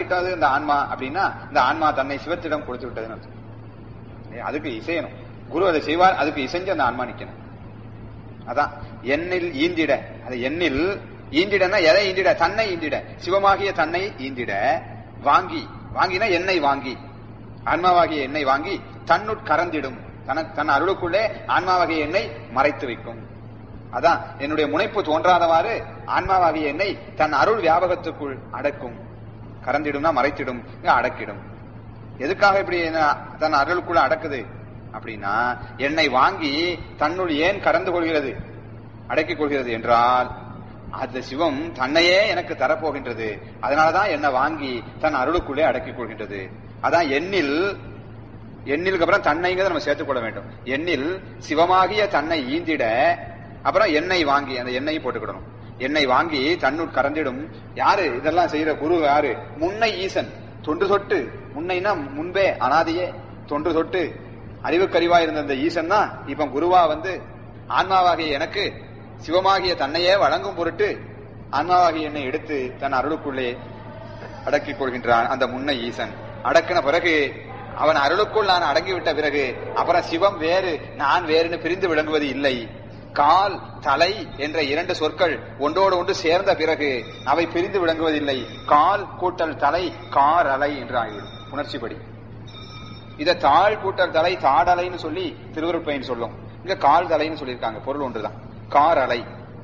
அடங்கிக்கிட்டது இந்த ஆன்மா அப்படின்னா இந்த ஆன்மா தன்னை சிவத்திடம் கொடுத்து விட்டதுன்னு அர்த்தம். அதுக்கு இசையணும், குரு அதை செய்வார், அதுக்கு இசைஞ்சு அந்த ஆன்மா நிக்கணும். அதான் எண்ணில் ஈந்திட. அது எண்ணில் ஈந்திடன்னா எதை ஈந்திட? தன்னை ஈந்திட, சிவமாகிய தன்னை ஈந்திட. வாங்கி, வாங்கினா எண்ணெய் வாங்கி, ஆன்மாவாகிய எண்ணெய் வாங்கி தன்னுட் கறந்திடும். தன் அருளுக்குள்ளே ஆன்மாவாகிய எண்ணெய் மறைத்து வைக்கும். அதான் என்னுடைய முனைப்பு தோன்றாதவாறு ஆன்மாவாகிய எண்ணெய் தன் அருள் வியாபகத்துக்குள் அடக்கும். கறந்திடும்னா மறைத்திடும், அடக்கிடும். எதுக்காக இப்படி தன் அருளுக்குள்ள அடக்குது அப்படின்னா, எண்ணெய் வாங்கி தன்னுள் ஏன் கறந்து கொள்கிறது, அடக்கிக் கொள்கிறது என்றால், அந்த சிவம் தன்னையே எனக்கு தரப்போகின்றது, அதனாலதான் என்னை வாங்கி தன் அருளுக்குள்ளே அடக்கிக் கொள்கின்றது. அதான் எண்ணில், எண்ணிலுக்கு அப்புறம் தன்னைங்கிறத நம்ம சேர்த்துக்கொள்ள வேண்டும். எண்ணில் சிவமாகிய தன்னை ஈந்திட, அப்புறம் எண்ணெய் வாங்கி, அந்த எண்ணெய் போட்டுக்கிடணும். எண்ணெய் வாங்கி தன்னுள் கறந்திடும். யாரு இதெல்லாம் செய்யற? குரு. யாரு? முன்னை ஈசன். தொன்று தொட்டு, முன்னைனா முன்பே, அனாதியே, தொன்று தொட்டு அறிவுக்கறிவா இருந்த இந்த ஈசன் தான் இப்ப குருவா வந்து ஆன்மாவாகிய எனக்கு சிவமாகிய தன்னையே வழங்கும் பொருட்டு ஆன்மாவாகிய என்னை எடுத்து தன் அருளுக்குள்ளே அடக்கிக் கொள்கின்றான். அந்த முன்னை ஈசன் அடக்கின பிறகு, அவன் அருளுக்குள் நான் அடங்கிவிட்ட பிறகு, அப்புறம் சிவம் வேறு நான் வேறுன்னு பிரிந்து விளங்குவது இல்லை. கால் தலை என்ற இரண்டு சொற்கள் ஒன்றோடு ஒன்று சேர்ந்த பிறகு அவை பிரிந்து விளங்குவதில்லை. கால் கூட்டல் தலை கார் அலை என்று ஆகிவிடும் உணர்ச்சிப்படி. இதை தாழ் கூட்டல் தலை தாடலைன்னு சொல்லி திருவருட்பயன் சொல்லும். இங்க கால் தலைன்னு சொல்லியிருக்காங்க, பொருள் ஒன்றுதான். கார் அலை.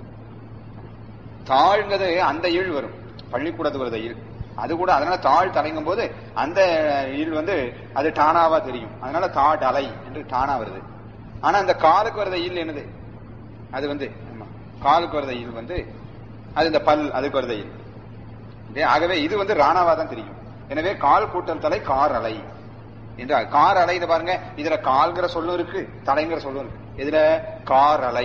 தாழ்ங்கிறது அந்த ஈழ் வரும், பள்ளிக்கூடத்து வருத ஈழ், அது கூட. அதனால தாழ் தலைங்கும் போது அந்த ஈழ் வந்து அது டானாவா தெரியும், அதனால தாடலை என்று டானா வருது. ஆனா அந்த காலுக்கு வருத ஈழ் என்னது? அது வந்து காலுக்கு வருத ஈழ் வந்து அது இந்த பல், அதுக்கு வருத ஈழ். ஆகவே இது வந்து ராணாவா தான் தெரியும். எனவே கால் கூட்டல் தலை கார் அலை என்று. கார் அலை பாருங்க, இதுல கால்கிற சொல்லும் இருக்கு, தலைங்கிற சொல்லும் இருக்கு. இதுல கார் அலை.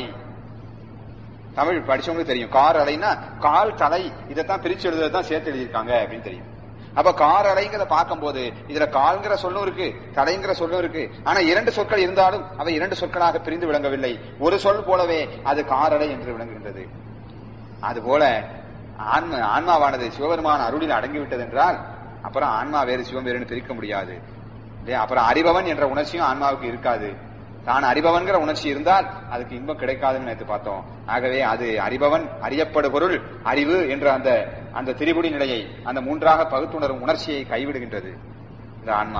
தமிழ் படிச்சவங்களுக்கு தெரியும். கார் அலைன்னா கால் தலை, இதைத்தான் பிரிச்சு எழுதுறதுதான் சேர்த்து எழுதியிருக்காங்க அப்படின்னு தெரியும். அப்ப கார் அலைங்கிறத பார்க்கும் போது இதுல கால்கிற சொல்லும் இருக்கு, தலைங்கிற சொல்லும் இருக்கு. ஆனா இரண்டு சொற்கள் இருந்தாலும் அவை இரண்டு சொற்களாக பிரிந்து விளங்கவில்லை. ஒரு சொல் போலவே அது கார் அலை என்று விளங்குகின்றது. அதுபோல ஆன்மாவானது சிவபெருமான அருளில் அடங்கிவிட்டது என்றால் அப்புறம் ஆன்மா வேறு சிவம் வேறுன்னு பிரிக்க முடியாது. அப்புறம் அறிபவன் என்ற உணர்ச்சியும் ஆன்மாவுக்கு இருக்காது. தான் அறிபவன்கிற உணர்ச்சி இருந்தால் அதுக்கு இன்பம் கிடைக்காதுன்னு நேற்று பார்த்தோம். ஆகவே அது அறிபவன், அறியப்படு பொருள், அறிவு என்ற அந்த அந்த திரிபுடி நிலையை, அந்த மூன்றாக பகுத்துணரும் உணர்ச்சியை கைவிடுகின்றது இந்த ஆன்மா.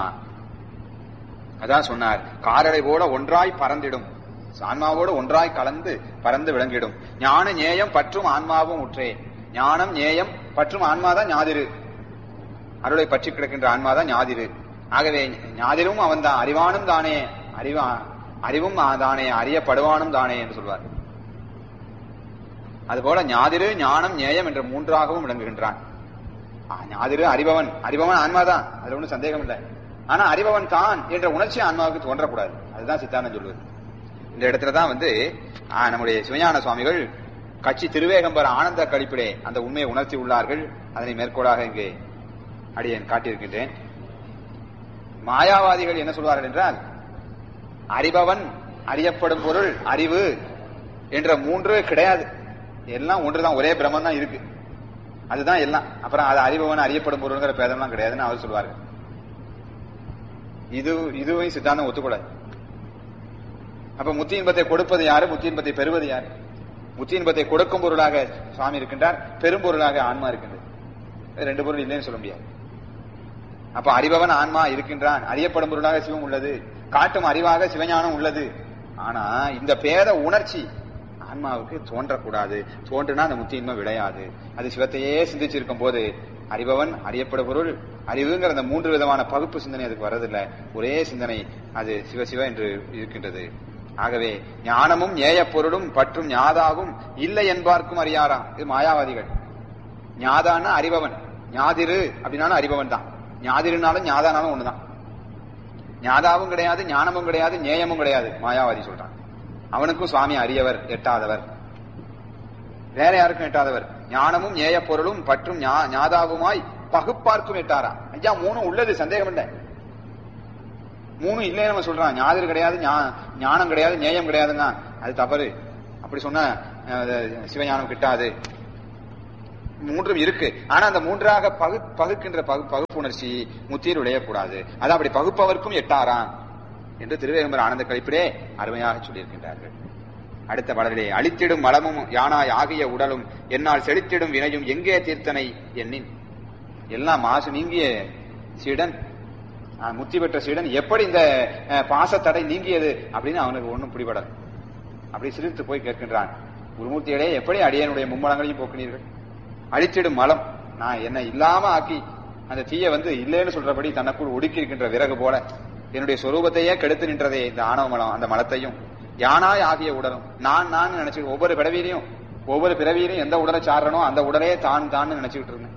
அதான் சொன்னார், காரடை போல ஒன்றாய் பறந்திடும், ஆன்மாவோடு ஒன்றாய் கலந்து பறந்து விளங்கிடும். ஞான நேயம் பற்றும் ஆன்மாவும் உற்றே. ஞானம் நேயம் பற்றும் ஆன்மாதான் ஞாதிரு, அருளை பற்றி கிடக்கின்ற ஆன்மாதான் ஞாதிரு. ஆகவே ஞாதிரும் அவன் தான், அறிவானும் தானே, அறிவும் தானே, அறியப்படுவானும் தானே என்று சொல்வார். அதுபோல ஞாதிரு ஞானம் நேயம் என்ற மூன்றாகவும் விளங்குகின்றான். ஞாதிரு அறிபவன், அறிபவன் ஆன்மாதான், அதுல ஒன்றும் சந்தேகம் இல்லை. ஆனா அறிபவன் தான் என்ற உணர்ச்சி ஆன்மாவுக்கு தோன்றக்கூடாது. அதுதான் சித்தாந்தம் சொல்வது. இந்த இடத்துலதான் வந்து நம்முடைய சிவஞான சுவாமிகள் கட்சி திருவேகம்பர ஆனந்த கழிப்பிலே அந்த உண்மையை உணர்த்தி உள்ளார்கள். அதனை மேற்கோளாக இங்கே அடியேன் காட்டியிருக்கின்றேன். மாயாவாதிகள் என்ன சொல்வார்கள் என்றால், அறிபவன், அறியப்படும் பொருள், அறிவு என்ற மூன்று கிடையாது, எல்லாம் ஒன்றுதான், ஒரே பிரம்மன் தான் இருக்கு, அதுதான் எல்லாம். அப்புறம் அது அறிபவன் அறியப்படும் பொருள்ங்கிற பேதம்லாம் கிடையாதுன்னு அவர் சொல்வார்கள். இதுவும் சித்தாந்தம் ஒத்துக்கூடாது. அப்ப முத்தி இன்பத்தை கொடுப்பது யாரு, முத்தி இன்பத்தை பெறுவது யாரு? முத்தி இன்பத்தை கொடுக்கும் பொருளாக சுவாமி இருக்கின்றார், பெரும் பொருளாக ஆன்மா இருக்கின்றது. ரெண்டு பொருள் இல்லைன்னு சொல்ல முடியாது. அப்ப அறிபவன் ஆன்மா இருக்கின்றான், அறியப்படும் பொருளாக சிவம் உள்ளது, காட்டும் அறிவாக சிவஞானம் உள்ளது. ஆனா இந்த பேத உணர்ச்சி ஆன்மாவுக்கு தோன்றக்கூடாது. தோன்றுனா அந்த முத்தி இன்பம் விளையாது. அது சிவத்தையே சிந்திச்சிருக்கும் போது அறிபவன், அறியப்படும் பொருள், அறிவுங்கிற அந்த மூன்று விதமான பகுப்பு சிந்தனை அதுக்கு வரதில்லை. ஒரே சிந்தனை, அது சிவ சிவ என்று இருக்கின்றது. ஆகவே ஞானமும் ஏய பொருளும் பற்றும் ஞாதாவும் இல்லை என்பார்க்கும் அறியாராம். இது மாயாவாதிகள். ஞாதான்னா அறிபவன், ஞாதிரு அப்படின்னாலும் அறிபவன் தான், ஞாதிருனாலும் ஞாதானாலும் ஒண்ணுதான். ஞாதாவும் கிடையாது, ஞானமும் கிடையாது, நேயமும் கிடையாது. மாயாவாதி சொல்றான். அவனுக்கும் சுவாமி அறியவர், எட்டாதவர், வேற யாருக்கும் எட்டாதவர். ஞானமும் ஏய பொருளும் பற்றும் ஞாதாவுமாய் பகுப்பார்க்கும் எட்டாரா. ஐயா மூணும் உள்ளது, சந்தேகம் இல்லை. மூணு இல்லைன்னு நம்ம சொல்றான். ஞாதிரு கிடையாது, ஞானம் கிடையாது, நேயம் கிடையாதுன்னா அது தவறு. அப்படி சொன்ன சிவஞானம் கிட்டாது. மூன்றும் இருக்கு. ஆனா அந்த மூன்றாக பகுக்கின்ற பகுப்புணர்ச்சி முத்தியில் விளையக்கூடாது. அது அப்படி பகுப்பவர்க்கும் எட்டாராம் என்று திருவேங்கம்பர் ஆனந்த கழிப்பிலே அருமையாக சொல்லியிருக்கின்றார்கள். அடுத்த பாடலிலே அழித்திடும் மலமும் யானாய் ஆகிய உடலும் என்னால் செழித்திடும் வினையும் எங்கே தீர்த்தனை எண்ணின். எல்லாம் மாசு நீங்கிய சீடன், முத்தி பெற்ற சீடன் எப்படி இந்த பாசத்தடை நீங்கியது அப்படின்னு அவனுக்கு ஒன்னும் பிடிபடல. அப்படி சிரித்து போய் கேட்கின்றான், குருமூர்த்திகளே எப்படி அடியனுடைய மும்மலங்களையும் போக்கினீர்கள்? அழித்திடும் மலம், நான் என்ன இல்லாம ஆக்கி அந்த தீய இல்லைன்னு சொல்றபடி தனக்குள் ஒடுக்கி இருக்கின்ற விறகு போல என்னுடைய சொரூபத்தையே கெடுத்து நின்றதே இந்த ஆணவ மலம். அந்த மலத்தையும் யானாய் ஆகிய உடலும் நான் நினைச்சு ஒவ்வொரு பிறவியிலையும் எந்த உடலை சாரனோ அந்த உடலையே தான் நினைச்சுக்கிட்டு இருந்தேன்.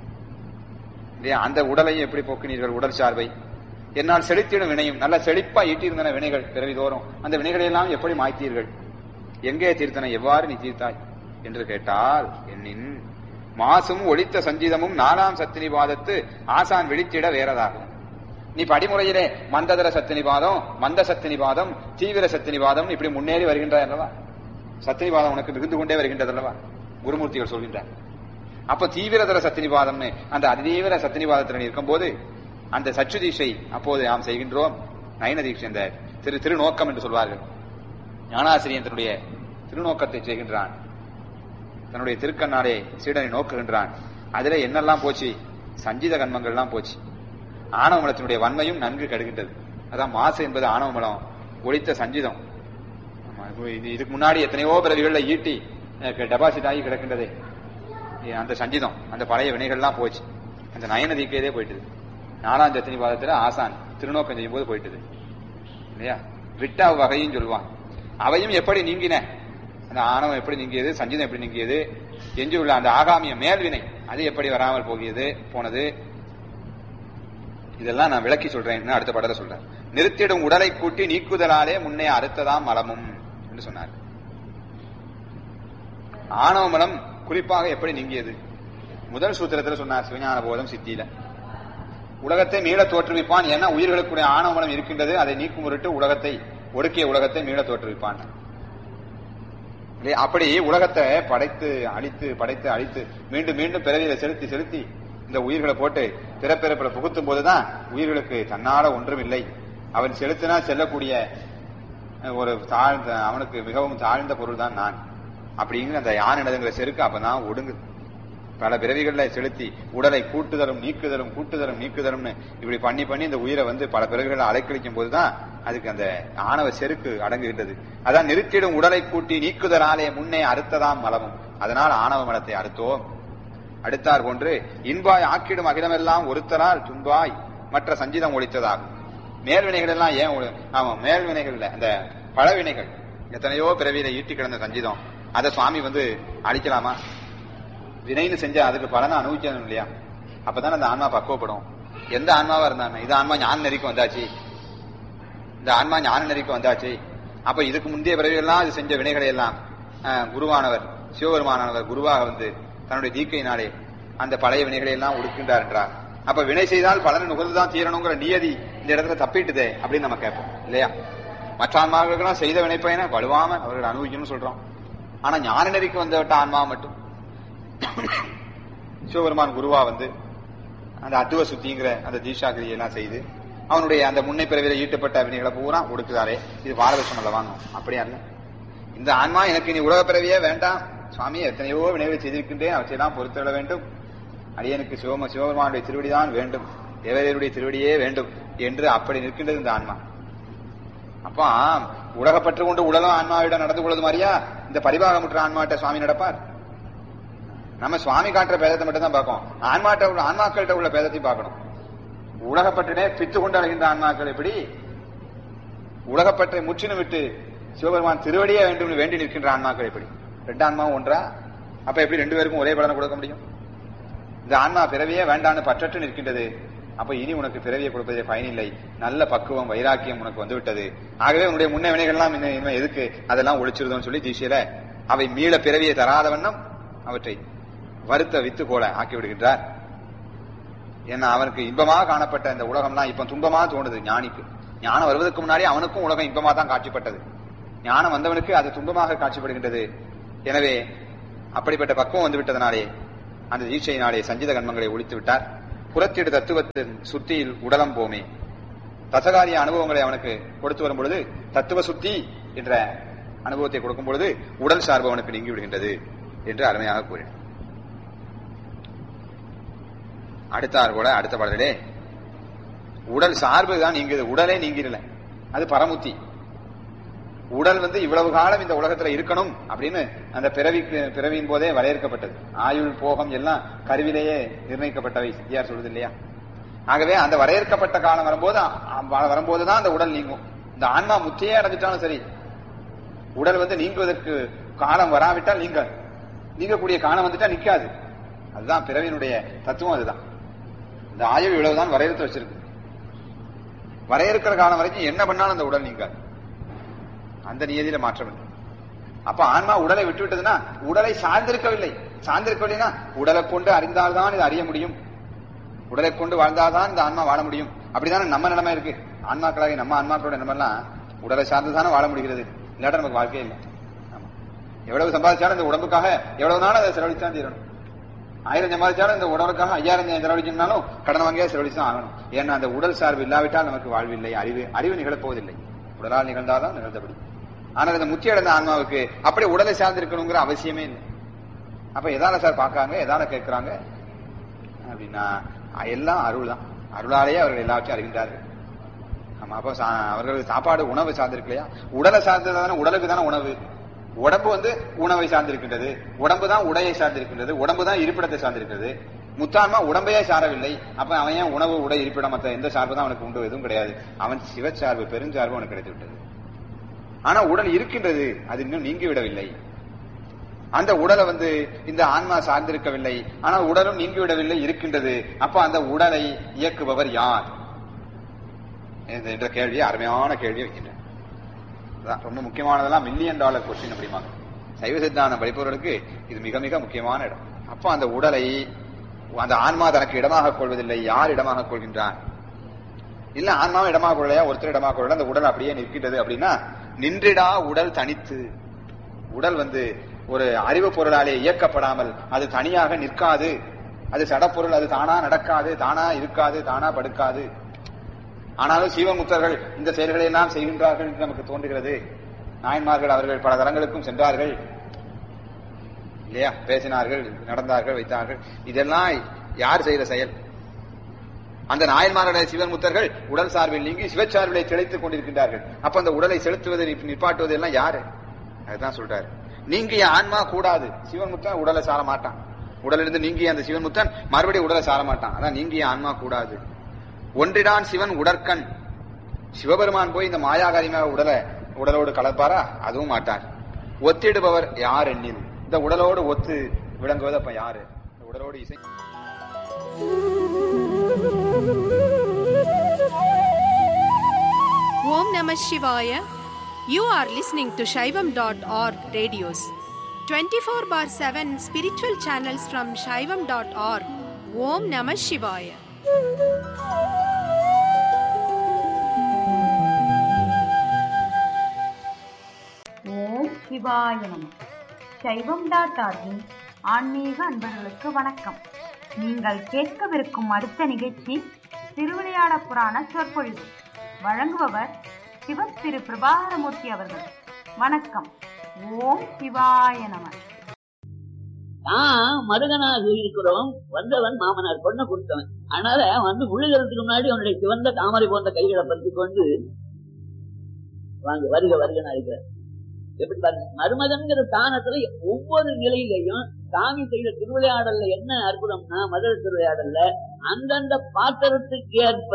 அந்த உடலையும் எப்படி போக்கினீர்கள்? உடல் சார்பை என்னால் செழித்திடும் வினையும், நல்ல செழிப்பா ஈட்டியிருந்தன வினைகள் பிறவிதோறும், அந்த வினைகளை எல்லாம் எப்படி மாய்த்தீர்கள்? எங்கே தீர்த்தனை, எவ்வாறு நீ தீர்த்தாய் என்று கேட்டால், எண்ணின் மாசும் ஒளித்த சஞ்சீதமும் 4ஆம் சத்தினிபாதத்து ஆசான் விழித்திட வேறதாகும். நீ படிமுறையிலே மந்ததர சத்தினிபாதம், மந்த சத்தினிபாதம், தீவிர சத்தினிபாதம் இப்படி முன்னேறி வருகின்றாய் அல்லவா? சத்தினிபாதம் உனக்கு மிகுந்து கொண்டே வருகின்றது அல்லவா குருமூர்த்திகள் சொல்கின்றார். அப்ப தீவிரதர சத்தினிபாதம்னு அந்த அதிதீவிர சத்தினிபாதத்தில் இருக்கும் போது அந்த சச்சு தீட்சை அப்போது நாம் செய்கின்றோம். நயன தீட்சை, இந்த திருநோக்கம் என்று சொல்வார்கள். ஞானாசிரியன் தன்னுடைய திருநோக்கத்தை செய்கின்றான், தன்னுடைய திருக்கண்ணாலே சீடனை நோக்குகின்றான். அதுல என்னெல்லாம் போச்சு? சஞ்சீத கண்மங்கள்லாம் போச்சு. ஆணவ மலத்தினுடைய வன்மையும் நன்கு கெடுகின்றது. அதான் மாசு என்பது ஆணவ மலம் ஒழித்த சஞ்சீதம். இதுக்கு முன்னாடி எத்தனையோ பிறவிகள்ல ஈட்டி டெபாசிட் ஆகி கிடக்கின்றதே அந்த சஞ்சீதம், அந்த பழைய வினைகள்லாம் போச்சு. அந்த நயன தீக்கையதே போயிட்டுது. 4ஆம் சத்தினிபாதத்துல ஆசான் திருநோக்கம் செய்யும் போது போயிட்டுது இல்லையா? விட்டா வகையும் சொல்லுவான். அவையும் எப்படி நீங்கின, அந்த ஆணவம் எப்படி நீங்கியது, சஞ்சீதம் எப்படி நீங்கியது, எஞ்சி உள்ள அந்த ஆகாமிய மேல்வினை அது எப்படி வராமல் போனது, இதெல்லாம் நான் விளக்கி சொல்றேன். அடுத்த படத்தை சொல்றேன். நிறுத்திடும் உடலை கூட்டி நீக்குதலாலே முன்னே அறுத்ததாம் மலமும் என்று சொன்னார். ஆணவ மலம் குறிப்பாக எப்படி நீங்கியது? முதல் சூத்திரத்தில் சொன்னார் சிவஞான போதம் சித்தியில. உலகத்தை மீள தோற்றுவிப்பான். ஏன்னா உயிர்களுக்குடைய ஆணவ மலம் இருக்கின்றது, அதை நீக்கும் பொருட்டு உலகத்தை ஒடுக்கிய உலகத்தை மீள தோற்றுவிப்பான். அப்படி உலகத்தை படைத்து அழித்து மீண்டும் மீண்டும் பிறவியில செலுத்தி இந்த உயிர்களை போட்டு பிறப்பிறப்பில புகுத்தும் போதுதான் உயிர்களுக்கு தன்னால ஒன்றும் இல்லை, அவன் செலுத்தினா செல்லக்கூடிய ஒரு தாழ்ந்த, அவனுக்கு மிகவும் தாழ்ந்த பொருள் தான் நான் அப்படிங்கிற அந்த யானிடங்கிற செருக்கு அப்பதான் ஒடுங்குது. பல பிறவிகள்ல செலுத்தி உடலை கூட்டுதலும் நீக்குதலும்னு இப்படி பண்ணி இந்த உயிரை பல பிறவிகளை அலைக்கழிக்கும் போதுதான் அதுக்கு அந்த ஆணவ செருக்கு அடங்குகின்றது. அதான் நிறுத்திடும் உடலை கூட்டி நீக்குதலாலே முன்னே அறுத்ததாம் மலமும், அதனால் ஆணவ மலத்தை அறுத்தோம். அடுத்தார் போன்று இன்பாய் ஆக்கிடும் அகிலமெல்லாம் ஒருத்தரால் துன்பாய் மற்ற சஞ்சீதம் ஒழித்ததாகும். மேல்வினைகள் எல்லாம் ஏன் மேல்வினைகள்ல அந்த பழவினைகள் எத்தனையோ பிறவியில ஈட்டி கிடந்த சஞ்சீதம் அதை சுவாமி அழிக்கலாமா? வினைன்னு செஞ்சா அதுக்கு பலனை அனுபவிக்கணும் இல்லையா? அப்பதான் அந்த ஆன்மா பக்குவப்படும். எந்த ஆன்மாவா இருந்தாங்க, இது ஆன்மா ஞான நெறிக்கு வந்தாச்சு, இந்த ஆன்மா ஞான நெறிக்கு வந்தாச்சு. அப்ப இதுக்கு முந்தைய பிறவிகள்லாம் அது செஞ்ச வினைகளை எல்லாம் குருவானவர் சிவபெருமானவர் குருவாக தன்னுடைய தீக்கையினாலே அந்த பழைய வினைகளை எல்லாம் ஒடுக்கின்றார் என்றார். அப்ப வினை செய்தால் பலனை நுகர்ந்துதான் தீரணுங்கிற நியதி இந்த இடத்துல தப்பிட்டுதே அப்படின்னு நம்ம கேட்போம் இல்லையா? மற்ற ஆன்மாக்களுக்கெல்லாம் செய்த வினைப்பயனை வலுவாம அவர்கள் அனுபவிக்கணும்னு சொல்றோம். ஆனா ஞான நெறிக்கு வந்தவிட்ட ஆன்மா மட்டும் சிவபெருமான் குருவா அந்த அத்துவ சுத்திங்கிற அந்த தீஷாகிரியை எல்லாம் செய்து அவனுடைய அந்த முன்னை பிறவில ஈட்டுப்பட்ட வினைகளை பூரா ஒடுக்குதாரே, இது பாரதர்ஷம் அல்ல வாங்கும். அப்படியா இல்ல? இந்த ஆன்மா எனக்கு நீ உலக பிறவியே வேண்டாம் சுவாமி, எத்தனையோ வினைகளை செய்திருக்கின்றேன், அவற்றையெல்லாம் பொறுத்துவிட வேண்டும், அடியனுக்கு சிவபெருமானுடைய திருவடிதான் வேண்டும், தேவதையருடைய திருவடியே வேண்டும் என்று அப்படி நிற்கின்றது இந்த ஆன்மா. அப்ப உலகப்பற்று கொண்டு உலகம் ஆன்மாவிடம் நடந்து கொள்வது மாதிரியா இந்த பரிபாகமுற்ற ஆன்மாட்ட சுவாமி நடப்பார்? நம்ம சுவாமி காட்டுற பேதத்தை மட்டும் தான் பார்க்கணும், ஆன்மாக்கள்கிட்ட உள்ள பேதத்தையும் பார்க்கணும். உலகப்பற்றினே பித்து கொண்டு அழைகின்ற ஆன்மாக்கள் எப்படி உலகப்பற்றை முற்றினும் விட்டு சிவபெருமான் திருவடியே வேண்டும் வேண்டி நிற்கின்ற ஆன்மாக்கள் எப்படி? ரெண்டு ஆன்மாவும் ஒன்றா? அப்ப எப்படி ரெண்டு பேருக்கும் ஒரே பலனை கொடுக்க முடியும்? இந்த ஆன்மா பிறவியே வேண்டான்னு பற்றற்று நிற்கின்றது. அப்ப இனி உனக்கு பிறவியை கொடுப்பதே பயனில்லை, நல்ல பக்குவம் வைராக்கியம் உனக்கு வந்துவிட்டது, ஆகவே உன்னுடைய முன்ன வினைகள்லாம் இனிமே எதுக்கு, அதெல்லாம் ஒழிச்சிருதோன்னு சொல்லி தீட்சையில அவை மீள பிறவியை தராத வண்ணம் அவற்றை வருத்த வித்து போல ஆக்கி விடுகின்றார். ஏன்னா அவனுக்கு இன்பமாக காணப்பட்ட இந்த உலகம்லாம் இப்ப துன்பமா தோணுது. ஞானிக்கு ஞானம் வருவதற்கு முன்னாடி அவனுக்கும் உலகம் இன்பமா தான் காட்சிப்பட்டது, ஞானம் வந்தவனுக்கு அது துன்பமாக காட்சிப்படுகின்றது. எனவே அப்படிப்பட்ட பக்குவம் வந்து விட்டதனாலே அந்த தீட்சையினாலே சஞ்சித கர்மங்களை ஒழித்து விட்டார். புறத்திடு தத்துவத்தின் சுத்தியில் உடலம் போமே. தசகாரிய அனுபவங்களை அவனுக்கு கொடுத்து வரும் பொழுது தத்துவ சுத்தி என்ற அனுபவத்தை கொடுக்கும் பொழுது உடல் சார்பு அவனுக்கு நீங்கி விடுகின்றது என்று அருமையாக கூறினார். அடுத்தார் கூட அடுத்த பாடலே உடல் சார்பு தான் நீங்குது, உடலே நீங்கிடல, அது பரமுத்தி. உடல் இவ்வளவு காலம் இந்த உலகத்துல இருக்கணும் அப்படின்னு அந்த பிறவியின் போதே வரையறுக்கப்பட்டது. ஆயுள் போகம் எல்லாம் கருவிலேயே நிர்ணயிக்கப்பட்டவை சித்தியார் சொல்றது இல்லையா? ஆகவே அந்த வரையறுக்கப்பட்ட காலம் வரும்போதுதான் அந்த உடல் நீங்கும். இந்த ஆன்மா முத்தியே அடைஞ்சிட்டாலும் சரி, உடல் நீங்குவதற்கு காலம் வராவிட்டால் நீங்கக்கூடிய காலம் வந்துட்டா நிக்காது. அதுதான் பிறவியினுடைய தத்துவம். அதுதான் இந்த ஆயுள் இவ்வளவுதான் வரையறுத்து வச்சிருக்கு. வரையறுக்கிற காலம் வரைக்கும் என்ன பண்ணாலும் அந்த உடல் நீங்காது. அந்த நியதியில மாற்றம் இல்லை. அப்ப ஆன்மா உடலை விட்டுவிட்டதுன்னா உடலை சார்ந்திருக்கவில்லைன்னா உடலை கொண்டு அறிந்தால்தான் இது அறிய முடியும், உடலை கொண்டு வாழ்ந்தால்தான் இந்த ஆன்மா வாழ முடியும். அப்படித்தானே நம்ம நிலைமை இருக்கு. ஆன்மாக்களாக நம்ம ஆன்மாக்களோட நிலைமெல்லாம் உடலை சார்ந்துதானே வாழ முடிகிறது. இல்லாட்ட நமக்கு வாழ்க்கையே இல்லை. எவ்வளவு சம்பாதிச்சாலும் இந்த உடம்புக்காக எவ்வளவு நாள் அதை செலவழித்தான் தீரணும். 1000 சம்பாதிச்சாலும் இந்த உடலுக்காக 5000 செலவழிக்கணும்னாலும் கடன் வாங்கியா செலவழிச்சுதான் ஆகணும். ஏன்னா அந்த உடல் சார்பு இல்லாவிட்டால் நமக்கு வாழ்வில்லை, அறிவு நிகழப்போவதில்லை. உடலால் நிகழ்ந்தாதான் நிகழ்ந்தபடி. ஆனால் இந்த முத்தி அடைந்த ஆன்மாவுக்கு அப்படி உடலை சார்ந்திருக்கணுங்கிற அவசியமே இல்லை. அப்ப எதால சார் பாக்காங்க, எதால கேட்கிறாங்க அப்படின்னா எல்லாம் அருள் தான். அருளாலேயே அவர்கள் எல்லாவற்றையும் அறிகின்றார்கள். ஆமா, அப்ப அவர்கள் சாப்பாடு உணவு சார்ந்திருக்கலையா? உடலை சார்ந்ததான, உடலுக்கு தானே உணவு. உடம்பு உணவை சார்ந்திருக்கின்றது, உடம்பு தான் உடையை சார்ந்திருக்கின்றது, உடம்பு தான் இருப்பிடத்தை சார்ந்திருக்கிறது. முத்தான்மா உடம்பையே சாரவில்லை. அப்ப அவன் ஏன் உணவு, உடை, இருப்பிடம் மற்ற எந்த சார்பு தான் அவனுக்கு உண்டு? எதுவும் கிடையாது. அவன் சிவச்சார்பு, பெருஞ்சார்பு அவனுக்கு கிடைத்து விட்டது. ஆனா உடல் இருக்கின்றது, அது இன்னும் நீங்கி விடவில்லை. அந்த உடலை இந்த ஆன்மா சார்ந்திருக்கவில்லை, ஆனால் உடலும் நீங்கிவிடவில்லை, இருக்கின்றது. அப்ப அந்த உடலை இயக்குபவர் யார் என்ற கேள்வி, அருமையான கேள்வி வைக்கின்றன. ரொம்ப முக்கியமானதெல்லாம் $1,000,000 கொஸ்டின் அப்படிமா. சைவ சித்தாந்தம் படிப்பவர்களுக்கு இது மிக மிக முக்கியமான இடம். அப்ப அந்த உடலை அந்த ஆன்மா தனக்கு இடமாக கொள்வதில்லை. யார் இடமாக கொள்கின்றான்? இல்ல ஆன்மாவை இடமாக கொள்ளையா, ஒருத்தர் இடமாக கொள்ள அந்த உடல் அப்படியே நிற்கின்றது அப்படின்னா, நின்றிடா உடல் தனித்து. உடல் ஒரு அறிவு பொருளாலே இயக்கப்படாமல் அது தனியாக நிற்காது. அது சடப்பொருள், அது தானா நடக்காது, தானா இருக்காது, தானா படுக்காது. ஆனாலும் சீவமுத்தர்கள் இந்த செயல்களை எல்லாம் செய்கின்றார்கள் என்று நமக்கு தோன்றுகிறது. நாயன்மார்கள் அவர்கள் பல தரங்களுக்கும் சென்றார்கள் இல்லையா? பேசினார்கள், நடந்தார்கள், வைத்தார்கள். இதெல்லாம் யார் செய்த செயல்? அந்த நாயன்மார்களுடைய சிவன் முத்தர்கள் உடல் சார்பில் நீங்கி சிவச்சார்பிலை திளைத்துக் கொண்டிருக்கின்றார்கள். அப்ப அந்த உடலை செலுத்துவது, நிற்பாட்டுவது எல்லாம் யாரு? அதுதான் சொல்றாரு. நீங்கிய ஆன்மா கூடாது. சிவன் முத்தன் உடலை சார மாட்டான். உடலிருந்து நீங்கிய அந்த சிவன் முத்தன் மறுபடியும் உடலை சார மாட்டான். அதான் நீங்கிய ஆன்மா கூடாது. ஒன்றிடான் சிவன் உடற்கண். சிவபெருமான் போய் இந்த மாயாகாரியமாக உடலோடு கலப்பாரா? அதுவும் மாட்டார். ஒத்திடுபவர் யார் எண்ணில்? இந்த உடலோடு ஒத்து விளங்குவது அப்ப யாரு? உடலோடு இசை. Om Namah Shivaya. You are listening to Shaivam.org radios. 24/7 spiritual channels from Shaivam.org. Om Namah Shivaya. ஓம் சிவாய நம. சைவம்.org ஆன்மீக அன்பர்களுக்கு வணக்கம். நீங்கள் கேட்கவிருக்கும் அடுத்த நிகழ்ச்சி திருவிளையாட புராண சொற்பொழிவு. வழங்குபவர் சிவ திரு பிரபாகரமூர்த்தி அவர்கள். வணக்கம். ஓம் சிவாய நம. மருகனாக இருக்கிறோம். வந்தவன் மாமனார் பொண்ணை கொடுத்தவன். அதனால முழுகிறதுக்கு முன்னாடி அவனுடைய சிவந்த தாமரை போன்ற கைகளை பற்றி கொண்டு வாங்க வருக வருகனா இருக்கிறார். எப்படி பாருங்க, மருமகன்கிற ஸ்தானத்துல ஒவ்வொரு நிலையிலையும் சாமி செய்த திருவிளையாடல்ல என்ன அற்புதம்னா, மதுரை திருவிளையாடல்ல அந்தந்த பாத்திரத்துக்கு ஏற்ப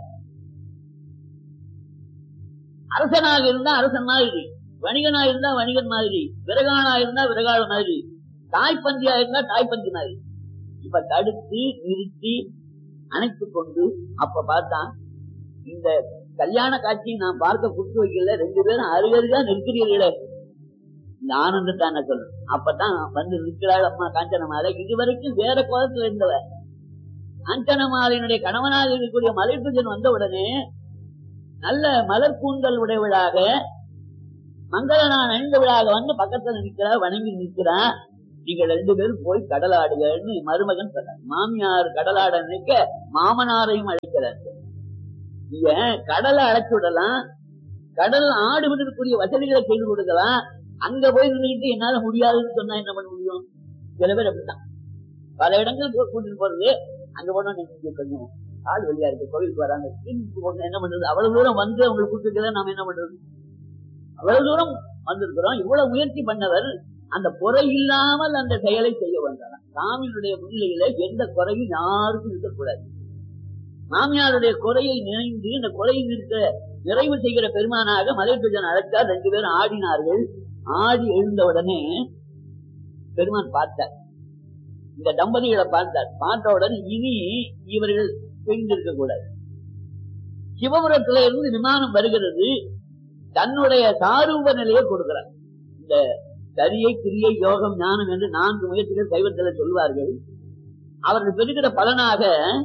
அரசனாக இருந்தா அரசன் மாதிரி, வணிகனா இருந்தா வணிகன் மாதிரி, விரகானா இருந்தா விரகாள மாதிரி, தாய்ப்பந்தியா இருந்தா தாய்ப்பந்தி மாதிரி. இப்ப தடுத்து நிறுத்தி அணைத்து கொண்டு அப்ப பார்த்தா இந்த கல்யாண காட்சி நான் பார்க்க குடுத்து வைக்கல, 2 பேரும் அருகருகா நிற்கிறீர்களே, இந்த ஆனந்தத்தை என்ன சொல்லணும். அப்பதான் நிற்கிறாள் அம்மா காஞ்சனமாலை. இதுவரைக்கும் வேற கோலத்துல இருந்தவ காஞ்சனமாலையினுடைய கணவனாக இருக்கக்கூடிய மலைப்புஜன் வந்த உடனே நல்ல மலர் கூந்தல் உடையவளாக மங்கள நான் அணிந்தவளாக பக்கத்துல நிற்கிறா, வணங்கி நிற்கிறா. நீங்கள் 2 பேரும் போய் கடலாடுகன்னு மருமகன் சொன்னார். மாமியார் கடலாட நினைக்க மாமனாரையும் அழைக்கிறார். ஏன் கடலை அழைச்சு விடலாம், கடல் ஆடுவதற்குரிய வசதிகளை செய்து கொடுக்கலாம். அங்க போய் நின்றுட்டு என்னால முடியாதுன்னு சொன்னா என்ன பண்ண முடியும்? சில பேர் அப்படித்தான் பல இடங்களுக்கு கூட்டிட்டு போறது. அங்க போனா நீங்க கொஞ்சம் ஆள் வெளியா இருக்கு, கோவிலுக்கு வராங்க, என்ன பண்றது? அவ்வளவு தூரம் வந்து அவங்களுக்கு கூட்டிட்டு நாம என்ன பண்றது? அவ்வளவு தூரம் வந்திருக்கிறோம். இவ்வளவு முயற்சி பண்ணவர் அந்த குறை இல்லாமல் அந்த செயலை செய்ய வந்தார். சாமியினுடைய முன்னிலையில எந்த குறையும் யாருக்கும் இருக்கக்கூடாது. மாமியாருடைய குறையை நினைந்து இந்த குறையை நிறைவு செய்கிற பெருமானாக மலையத்துஜன் அழைத்தார். 2 பேரும் ஆடினார்கள். ஆடி எழுந்த உடனே பெருமான் பார்த்தார், இந்த தம்பதிகளை பார்த்தார். பார்த்த உடனே இனி இவர்கள் பெண்ணிருக்க கூடாது. சிவபுரத்தில இருந்து விமானம் வருகிறது. தன்னுடைய சாரூப நிலையை கொடுக்கிறார். இந்த சரியை, கிரியை, யோகம், ஞானம் என்று 4 முயற்சிகள் சைவத்தில் சொல்வார்கள். அவர்கள் பெறுகிற பலனாக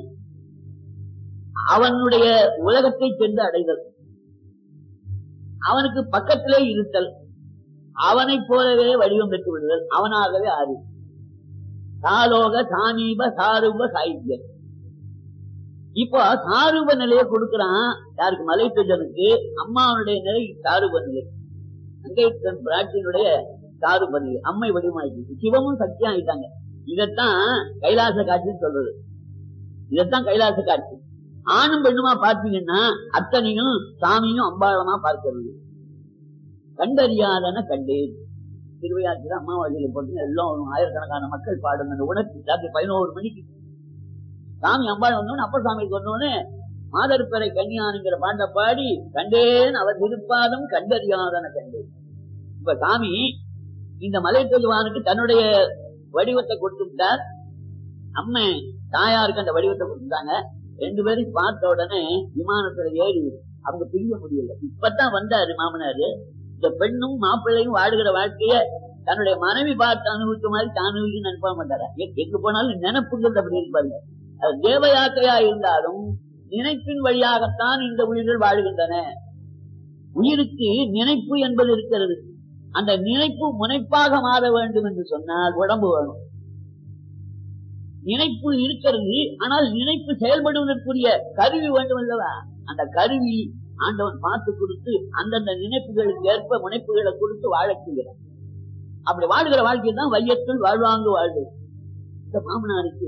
அவனுடைய உலகத்தை சென்று அடைதல், அவனுக்கு பக்கத்திலே இருத்தல், அவனை போலவே வடிவம் பெற்று விடுதல், அவனாகவே ஆறு. சாலோக சாமீப சாரூப சாகித்யம். இப்போ சாரூப நிலையை கொடுக்கிறான். யாருக்கு? மலைத்துஜனுக்கு. அம்மாவுடைய நிலை சாரூப நிலை, அங்கேயன் பிராட்டியினுடைய சாரூப நிலை, அம்மை வடிவமாயிட்டு சிவமும் சக்தியும் ஆயிட்டாங்க. இதத்தான் கைலாச காட்சின்னு சொல்றது. இதத்தான் கைலாச காட்சி. ஆணும் பெண்ணுமா பார்த்தீங்கன்னா அத்தனையும் சாமியும் அம்பாளமா பார்க்கிறது. கண்டறியாதன கண்டேன். திருவையாற்றில அம்மாவாசையில போட்டு எல்லாம் ஆயிரக்கணக்கான மக்கள் பாடும் அந்த உணர்ச்சி. ராத்திரி 11 மணிக்கு சாமி அம்பாள் வந்தோன்னு அப்ப சாமிக்கு வந்தோன்னு மாதர்பறை கன்னியானுங்கிற பாட்டை பாடி கண்டேன் அவர் திருப்பாதம் கண்டறியாதன கண்டேன். இப்ப சாமி இந்த மலைத்தொழுவானுக்கு தன்னுடைய வடிவத்தை கொடுத்துட்டார். அம்மை தாயாருக்கு அந்த வடிவத்தை கொடுத்துட்டாங்க. 2 பேரும் பார்த்த உடனே விமானத்துல ஏறி அவங்க பிரிய முடியல. இப்பதான் வந்தாரு மாமனாரு. இந்த பெண்ணும் மாப்பிள்ளையும் வாடுகிற வாழ்க்கைய தன்னுடைய மனைவி பார்த்து அனுபவித்த மாதிரி தான் அனுபவிக்க நினைப்பா மாட்டாரா? எங்க போனாலும் நினைப்புங்கிறது அப்படி இருப்பாங்க. அது தேவ யாத்திரையா இருந்தாலும் நினைப்பின் வழியாகத்தான் இந்த உயிர்கள் வாழுகின்றன. உயிருக்கு நினைப்பு என்பது இருக்கிறது. அந்த நினைப்பு முனைப்பாக மாற வேண்டும் என்று சொன்னால் உடம்பு வேணும். நினைப்பு இருக்கிறது, ஆனால் நினைப்பு செயல்படுவதற்குரிய கருவி வேண்டும் அல்லவா? அந்த கருவி ஆண்டவன் பார்த்து கொடுத்து அந்தந்த நினைப்புகளுக்கு ஏற்ப முனைப்புகளை கொடுத்து வாழச் செய்கிறார். அப்படி வாழ்கிற வாழ்க்கை தான் வையத்துள் வாழ்வாங்கு வாழ்வு. இந்த மாமனாருக்கு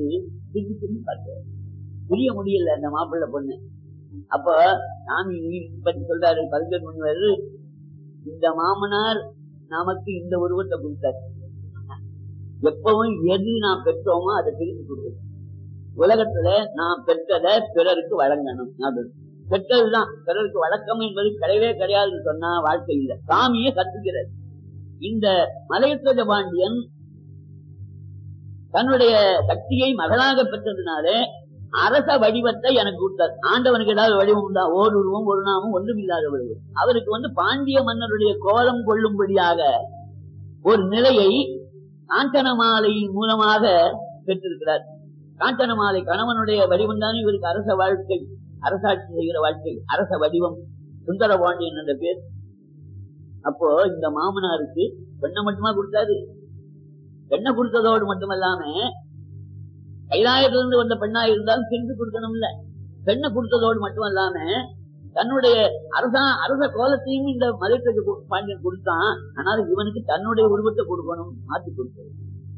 புரிய முடியல அந்த மாப்பிள்ளை பொண்ணு. அப்ப சாமி பற்றி சொல்றாரு கவிஞர் முனிவர், இந்த மாமனார் நமக்கு இந்த உருவத்தை கொடுத்தார். எப்பவும் எது நாம் பெற்றோமோ அதை திருப்பி கொடுக்கணும். உலகத்துல நாம் பெற்றதை பிறருக்கு வழங்கணும். பெற்றதுதான் பிறருக்கு வழக்கம் என்பது கிடையவே கிடையாதுன்னு சொன்னா வாழ்க்கை இல்லை. சாமியை கத்துக்கிறது. இந்த மலையத்துவ பாண்டியன் தன்னுடைய சக்தியை மகளாக பெற்றதுனாலே அரச வடிவத்தை எனக்கு கொடுத்தார். ஆண்டவனுக்கு ஏதாவது வடிவம் உண்டா? ஓருருவம் ஒரு நாமும் ஒன்றும் இல்லாத வடிவம். அவருக்கு பாண்டிய மன்னருடைய கோலம் கொள்ளும்படியாக ஒரு நிலையை காஞ்சனமாலையின் மூலமாக பெற்றிருக்கிறார். காஞ்சனமாலை கணவனுடைய வடிவம் தானே இவருக்கு அரச வாழ்க்கை, அரசாட்சி செய்கிற வாழ்க்கை, அரச வடிவம், சுந்தர பாண்டியன் என்ற பேர். அப்போ இந்த மாமனாருக்கு பெண்ணை மட்டுமா கொடுத்தாரு? பெண்ணை கொடுத்ததோடு மட்டுமல்லாம கைலாயத்திலிருந்து வந்த பெண்ணா இருந்தாலும் சென்று கொடுக்கணும்ல. பெண்ணை கொடுத்ததோடு மட்டுமல்லாம தன்னுடைய அரச கோலத்தையும் இந்த மலைத்தொஜ பாண்டியன் கொடுத்தான். ஆனால் இவனுக்கு தன்னுடைய உருவத்தை கொடுக்கணும், மாற்றி கொடுத்தது.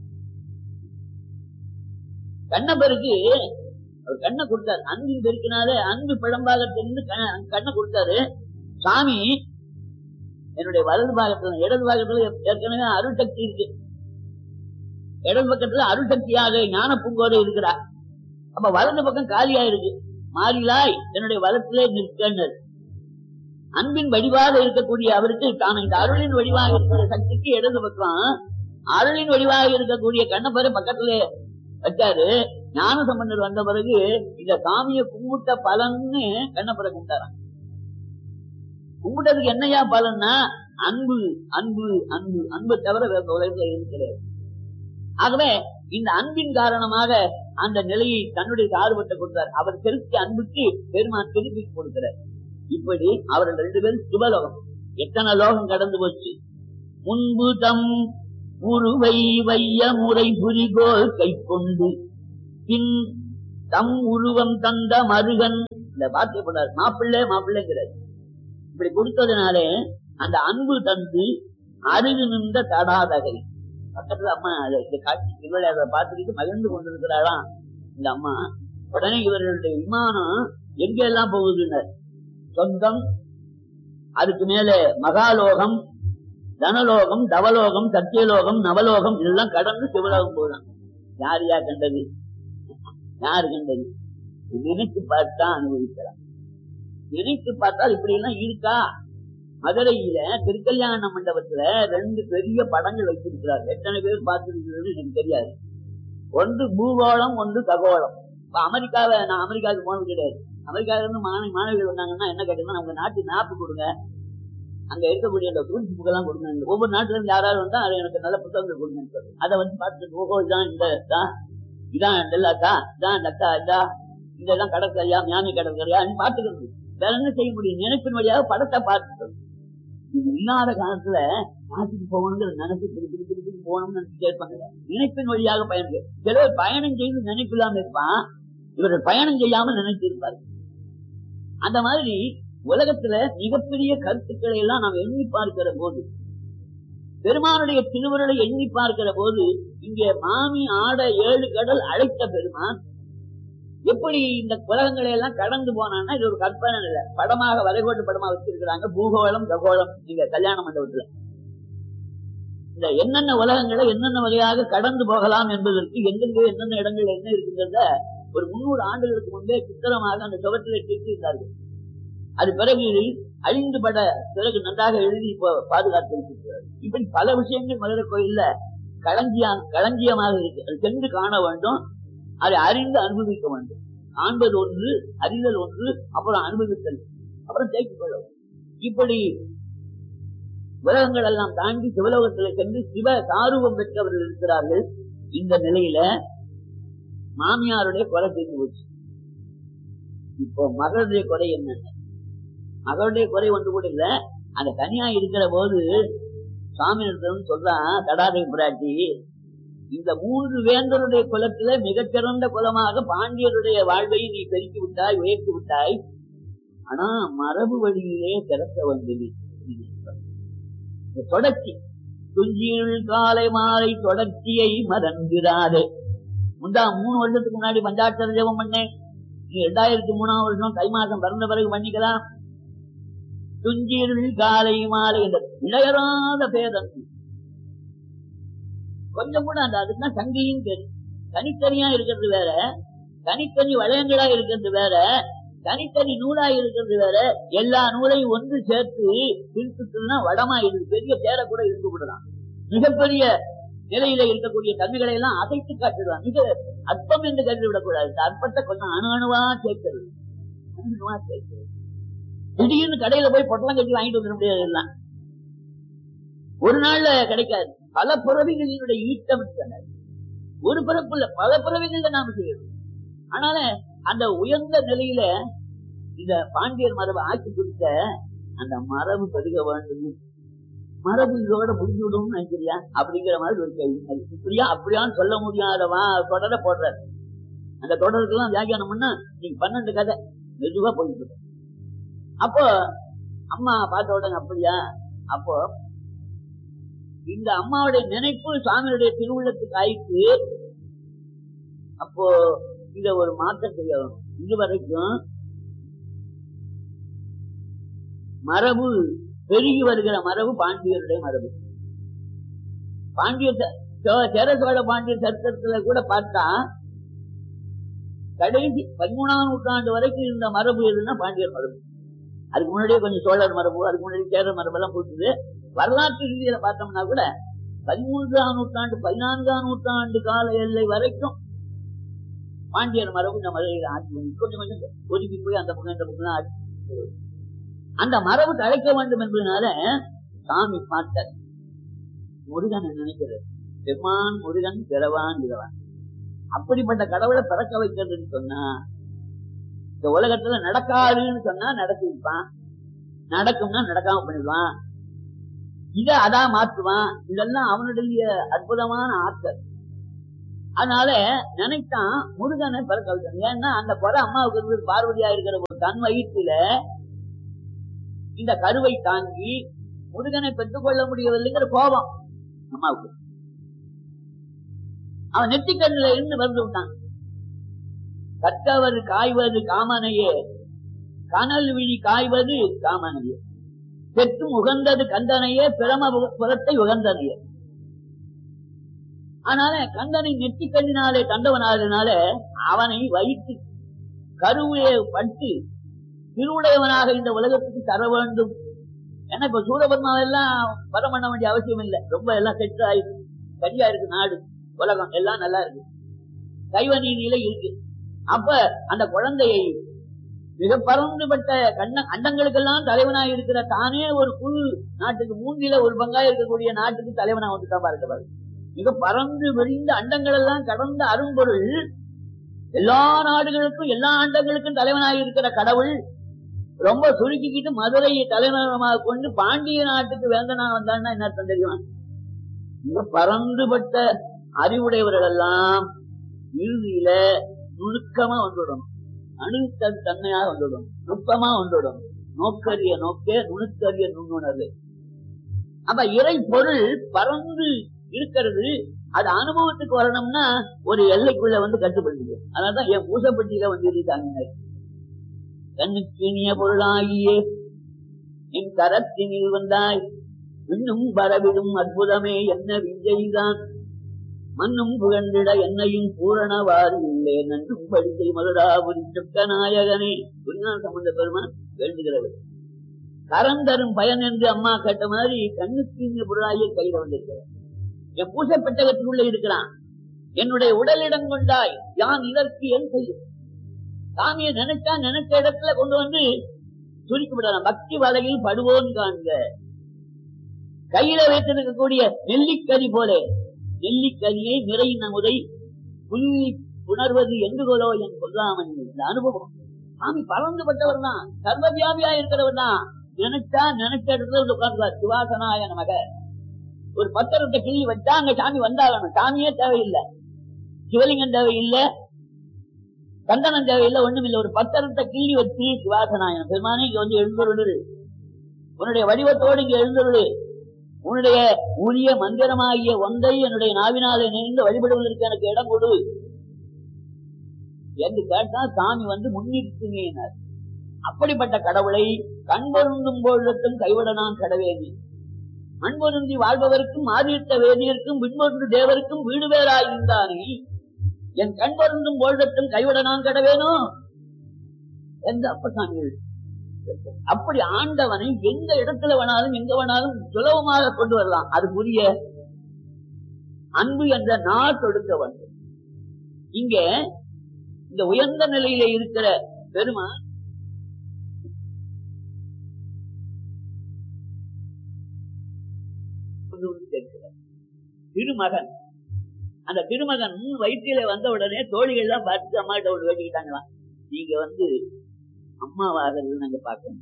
கண்ணபருக்கு அவர் கண்ணை கொடுத்தாரு. அன்பின் பெருக்கினாலே அன்பு பிழம்பாக தெரிந்து கண்ணை கொடுத்தாரு. சாமி என்னுடைய வலது பாகத்துல, இடது பாகத்துல ஏற்கனவே அருள் சக்தி இருக்கு. இடது பக்கத்துல அருள் சக்தியாக ஞான பூங்கோதை இருக்கிறார். அப்ப வலது பக்கம் காலியா இருக்கு. மாறிலாய் என்னுடைய வலத்திலே நிற்கனர். அன்பின் வடிவாக இருக்கக்கூடிய அவருக்கு தான் இந்த அருளின் வடிவாக இருக்கிற சக்திக்கு இடது பக்கம், அருளின் வடிவாக இருக்கக்கூடிய கண்ணப்பரை பக்கத்துல வச்சாரு. ஞான சம்பந்தர் வந்த பிறகு இந்த சாமியை கும்பிட்ட பலன்னு கண்ணப்பரை கும்பிட்டாராம். கும்பிட்டதுக்கு என்னையா பலன்னா அன்பு அன்பு அன்பு அன்பு தவிர வேற உலகத்துல இருக்கிறது. ஆகவே இந்த அன்பின் காரணமாக அந்த நிலையை தன்னுடைய சார்பத்தை கொடுத்தார். அவர் செலுத்திய அன்புக்கு பெருமான் திருப்பி கொடுக்கிறார். இப்படி அவர்கள் 2 பேரும் சுபலோகம். எத்தனை லோகம் கடந்து போச்சு. முன்பு தம் உருவை வைய முறை புரிகோல் கை கொண்டு பின் தம் உருவம் தந்த மருகன் இந்த வார்த்தை போட்டார். மாப்பிள்ளை மாப்பிள்ளைங்கிறார். இப்படி கொடுத்ததுனாலே அந்த அன்பு தந்து அருகு நின்ற தடாதகை பக்கத்துல அம்மா இந்த காட்சி இவளை அதை பார்த்துக்கிட்டு மகிழ்ந்து கொண்டிருக்கிறாளாம் இந்த அம்மா. உடனே இவர்களுடைய விமானம் எங்கெல்லாம் போகுதுன்னார். சொந்தம், அதுக்கு மேல மகாலோகம், தனலோகம், தவலோகம், சத்தியலோகம், நவலோகம் இதெல்லாம் கடந்து சிவலோகம் போதான். யார் யார் கண்டது? யாரு கண்டது? நினைத்து பார்த்தா அனுபவிக்கலாம். நினைத்து பார்த்தால் இப்படி எல்லாம் இருக்கா? மதுரையில திருக்கல்யாண மண்டபத்துல 2 பெரிய படங்கள் வச்சிருக்கிறார். எத்தனை பேர் பார்த்திருக்கிறது எனக்கு தெரியாது. ஒன்று பூகோளம், ஒன்று ககோளம். இப்ப நான் அமெரிக்காவுக்கு போனது கிடையாது. அமெரிக்காவில இருந்து மாணவிகள் வந்தாங்கன்னா என்ன கேட்டீங்கன்னா, அவங்க நாட்டு மேப்பு கொடுங்க, அங்க இருக்கக்கூடிய அந்த டூரிஸ்ட் புக் எல்லாம் கொடுங்க. ஒவ்வொரு நாட்டுல இருந்து யாராவது வந்தா அதை எனக்கு நல்ல புத்தகங்கள் கொடுங்க. அதை வந்து பார்த்துட்டு ஓஹோ இதான் இதான் டெல்லாக்கா, இதான் தக்கா, இதெல்லாம் கடற்கரையா, மியாமி கடற்கரையா பார்த்துக்கிறது. வேற என்ன செய்ய முடியும்? நினைப்பின் வழியாக படத்தை பார்த்துக்கிறது. இது இல்லாத காலத்துல பார்த்துட்டு போகணுங்கிற நினைச்சு திருப்பி போகணும்னு நினைச்சுட்டே இருப்பாங்க. நினைப்பின் வழியாக பயணம். சிலர் பயணம் செய்து நினைப்பு இல்லாம இருப்பான், இவர்கள் பயணம் செய்யாமல் நினைச்சு இருப்பார். அந்த மாதிரி உலகத்துல மிகப்பெரிய கருத்துக்களை எல்லாம் நாம் எண்ணி பார்க்கிற போது, பெருமானுடைய திருவுருளை எண்ணி பார்க்கிற போது, இங்கே மாமி ஆட 7 கடல் அழைத்த பெருமான் எப்படி இந்த உலகங்களை எல்லாம் கடந்து போனான்னா, இது ஒரு கற்பனை இல்லை, படமாக வரைகோட்டு படமா வச்சிருக்கிறாங்க. பூகோளம் ககோளம் இங்க கல்யாண மண்டபத்துல இந்த என்னென்ன உலகங்களை என்னென்ன வகையாக கடந்து போகலாம் என்பதற்கு எங்கெங்கே என்னென்ன இடங்கள் என்ன இருக்குங்கிறத ஒரு 300 ஆண்டுகளுக்கு முன்பே சித்திரமாக அந்த சுவற்றிலே தீர்த்திருந்தார்கள். அது பிறகு அழிந்து பட பிறகு நன்றாக எழுதி இப்போ பாதுகாத்து இருக்கிறார். இப்படி பல விஷயங்கள் மதுரை கோயில்ல களஞ்சியமாக இருக்கு. அது சென்று காண வேண்டும், அதை அறிந்து அனுபவிக்க வேண்டும். காண்பது ஒன்று, அறிதல் ஒன்று, அப்புறம் அனுபவித்தல், அப்புறம் தேக்கிக் கொள்ள வேண்டும். இப்படி உலகங்கள் எல்லாம் தாண்டி சிவலோகத்தில் சென்று சிவ சாரூபம் பெற்றவர்கள் இருக்கிறார்கள். இந்த நிலையில மாமியாருடைய குறை தெரிந்து போச்சு. இப்போ மகளுடைய குறை என்ன? மகளுடைய குறை ஒன்று கூட இல்ல. அந்த தனியா இருக்கிற போது சுவாமி சொல்றான், தடாதை பிராட்டி, இந்த 3 வேந்தருடைய குலத்தில மிகச்சிறந்த குலமாக பாண்டியருடைய வாழ்வை நீ பெருக்கி விட்டாய், உயர்த்தி விட்டாய். ஆனா மரபு வழியிலே திறக்க வந்தது தொடர்ச்சி. துஞ்சியுள் காலை மாலை தொடர்ச்சியை மறந்துடாதே. 3 வருஷத்துக்கு முன்னாடி பஞ்சாட்சர ஜெபம் பண்ணேன். நீ 2003ஆம் வருஷம் தை மாசம் பிறந்த பிறகு பண்ணிக்கலாம். துஞ்சியுள் காலை மாலை என்ற இளையராத பேதம் கொஞ்சம் கூட அந்த அதுதான் சங்கியும் பேரு. தனித்தனியா இருக்கிறது வேற, தனித்தனி வளையங்களா இருக்கிறது வேற, தனித்தனி நூலா இருக்கிறது வேற. எல்லா நூலையும் ஒன்று சேர்த்து பிரித்துனா வடமாயிடுது. பெரிய தேரை கூட இருந்து விடலாம். மிகப்பெரிய நிலையில இருக்கக்கூடிய தன்மைகளை எல்லாம் அசைத்து காட்டுவான். மிக அற்பம் என்று கருதி விடக்கூடாது. அற்பத்தை கொஞ்சம் அணுவா சேர்க்கிறது. திடீர்னு கடையில போய் பொட்டலம் கட்டி வாங்கிட்டு வந்துட முடியாது. எல்லாம் ஒரு நாள்ல கிடைக்காது. பல பிறவிகளினுடைய ஈட்டம் இருக்கிறது. ஒரு பிறப்புல பல பிறவிகள் நாம செய்யணும். ஆனால அந்த உயர்ந்த நிலையில இந்த பாண்டியர் மரபு ஆட்சி கொடுத்த அந்த மரபு பெருக வேண்டும். மரபு இதோட முடிஞ்சுவிடும் நினைக்கிறியா அப்படிங்கிற மாதிரி ஒரு கேள்வி. இப்படியா அப்படியான்னு சொல்ல முடியாதவா தொடர போடுறாரு. அந்த தொடருக்கெல்லாம் வியாக்கியானம் பண்ணா நீங்க 12 கதை மெதுவா போயிட்டு. அப்போ அம்மா பார்த்த உடனே அப்படியா? அப்போ இந்த அம்மாவுடைய நினைப்பு சுவாமியுடைய திருவுள்ளத்துக்கு ஆயிட்டு. அப்போ இத ஒரு மாற்றம் செய்யணும். இதுவரைக்கும் மரபு பெருகி வருகிற மரபு பாண்டியருடைய மரபு. பாண்டியர் சேர சோழ பாண்டியர் சரித்திரத்துல கூட பார்த்தா கடைசி 13ஆம் நூற்றாண்டு வரைக்கும் இருந்த மரபு எதுன்னா பாண்டியர் மரபு. அதுக்கு முன்னாடியே கொஞ்சம் சோழர் மரபு, அதுக்கு முன்னாடி சேர மரபு எல்லாம் போட்டுது. வரலாற்று ரீதியில பார்த்தோம்னா கூட 13ஆம் நூற்றாண்டு 14ஆம் நூற்றாண்டு கால எல்லை வரைக்கும் பாண்டியர் மரபு இந்த மதுரையில் ஆட்சி பண்ணி கொஞ்சம் கொஞ்சம் ஒதுக்கி போய் அந்த பக்கம் இந்த பக்கம் ஆட்சி. அந்த மரபு தழைக்க வேண்டும் என்பதனால சாமி பார்த்தார். முருகன் நினைக்கிறது பெருமான் முருகன் பிறவான் இரவான். அப்படிப்பட்ட கடவுளை பிறக்க வைக்கிறதுன்னு சொன்னா இந்த உலகத்துல நடக்காதுன்னு சொன்னா நடத்தி வைப்பான், நடக்கும்னா நடக்காம பண்ணிடுவான். இத அதான் மாற்றுவான். இதெல்லாம் அவனுடைய அற்புதமான ஆற்றல். அதனால நினைத்தான் முருகனை பிறக்கவிட்டான். ஏன்னா அந்த குறை அம்மாவுக்கு இருந்து பார்வதியா இருக்கிற ஒரு தன் வயிற்றுல இந்த கருவை தாங்கி முருகனை பெற்றுக் கொள்ள முடியவில்லைங்கிற கோபம் அம்மாவுக்கு. அவன் நெற்றிக்கண்ணில இருந்து வந்து விட்டான். கற்றவர் காய்வது காமனையே, கனல் விழி காய்வது காமனையே, பெற்றும் உகந்தது கந்தனையே, பிரமபுரத்தை உகந்தனையே. அதனால கந்தனை நெற்றிக்கண்ணினாலே கண்டவனாதனால அவனை வயிற்று கருவையை பட்டு திருவுடையவனாக இந்த உலகத்துக்கு தர வேண்டும். ஏன்னா இப்ப சூரபத்மாவெல்லாம் வரம் பண்ண வேண்டிய அவசியம் இல்லை. ரொம்ப எல்லாம் செட்டு ஆயிருக்கு, சரியா இருக்கு, நாடு உலகம் எல்லாம் நல்லா இருக்கு, கைவ நீதியில இருக்கு. அப்ப அந்த குழந்தையை மிக பரந்துபட்ட அண்டங்களுக்கெல்லாம் தலைவனாக இருக்கிற தானே ஒரு குழு நாட்டுக்கு 3 ஒரு பங்கா இருக்கக்கூடிய நாட்டுக்கு தலைவனா வந்துட்டா பாருங்க. மிக பறந்து விரிந்த அண்டங்கள் எல்லாம் கடந்த அரும்பொருள் எல்லா நாடுகளுக்கும் எல்லா அண்டங்களுக்கும் தலைவனாக இருக்கிற கடவுள் ரொம்ப சுருக்கிக்கிட்டு மதுரையை தலைநகரமாக கொண்டு பாண்டிய நாட்டுக்கு வேந்தனா வந்தான்னா என்ன அர்த்தம் தெரியுமா? மிக பறந்துபட்ட அறிவுடையவர்கள் எல்லாம் இறுதியில நுணுக்கமா வந்துவிடும், அணுத்தன் தன்மையாக வந்துவிடும், நுட்பமா வந்துவிடும். நோக்கரிய நோக்கே நுணுக்கரிய நுண்ணுணர்வு. அப்ப இறை பொருள் பறந்து இருக்கிறது. அது அனுபவத்துக்கு வரணும்னா ஒரு எல்லைக்குள்ள வந்து கட்டுப்படுது. அதனாலதான் என் பூசப்பட்டியில வந்து இருக்காங்க, கண்ணுக்கு இனிய பொருளாகியே என் கரத்தினில் வந்தாய், இன்னும் வரவிடும் அற்புதமே என்ன விஜய்தான், மண்ணும் புகழ்ந்திட என்னையும் பூரணவாறு இல்லை நன்றும் படித்தை மதுராபுரி சொக்க நாயகனே. குருநாத சம்பந்த பெருமான் வேண்டுகிறவர். கரம் தரும் பயன் என்று அம்மா கேட்ட மாதிரி கண்ணுக்கு இனிய பொருளாகிய கையில வந்திருக்கிறார். என் பூசை பெட்டகத்துக்குள்ள இருக்கிறான். என்னுடைய உடலிடம் கொண்டாய், யான் இதற்கு என் செய்யும். சாமியை நினைச்சா நினைச்ச இடத்துல கொண்டு வந்து சுருக்கி விடலாம். பக்தி வலையில் படுவோன்னு காண்க. கையில வைத்திருக்கக்கூடிய நெல்லிக்கறி போல, நெல்லிக்கரியை நிறையின் அமுதை புள்ளி உணர்வது என்றுகோலோ என் கொல்லாமன். இந்த அனுபவம் சாமி பறந்துபட்டவர் தான், சர்வவியாபியா இருக்கிறவர் தான். நினைச்சா நினைச்ச இடத்துல உட்கார்ந்துவார். சிவாசனாய நமக. ஒரு பத்திரத்தை கிள்ளி வச்சா அங்க சாமி வந்தாகணும். சாமியே தேவையில்லை, சிவலிங்கம் தேவையில்லை, கந்தனம் தேவையில்லை, ஒண்ணும் இல்லை. ஒரு பத்திரத்தை கிள்ளி வச்சு சிவாசனாயன் பெருமானே இங்க வந்து எழுந்துருடு, உன்னுடைய வடிவத்தோடு இங்க எழுந்துருடு, உன்னுடைய உரிய மந்திரமாகிய ஒன்றை என்னுடைய நாவினாலே நினைந்து வழிபடுவதற்கு எனக்கு இடம் கொடு என்று கேட்டா சாமி வந்து முன்னிறுத்தினார். அப்படிப்பட்ட கடவுளை கண்பொருந்தும் பொழுதும் கைவிட நான் கடவேனே. மண்பொருந்தி வாழ்பவருக்கும் ஆதித்த வேதியருக்கும் விண்பொன்று தேவருக்கும் வீடு வேறாயிருந்தானே, என் கண்பொருந்தும் பொழுதும் கைவிட நான் கடவேனோ என்று அப்பசாமிகள். அப்படி ஆண்டவனை எந்த இடத்துல வேணாலும் எங்க வேணாலும் சுலபமாக கொண்டு வரலாம். அதுக்குரிய அன்பு என்ற நாள் தொடுக்க வேண்டும். இங்க இந்த உயர்ந்த நிலையில இருக்கிற பெருமான் திருமகன். அந்த திருமகன் வயிற்றில வந்த உடனே தோழிகள் எல்லாம் பார்த்து அம்மாட்ட ஒன்று வேண்டிக்கிட்டாங்களாம், நீங்க வந்து அம்மாவாகிறது நாங்க பார்க்கணும்.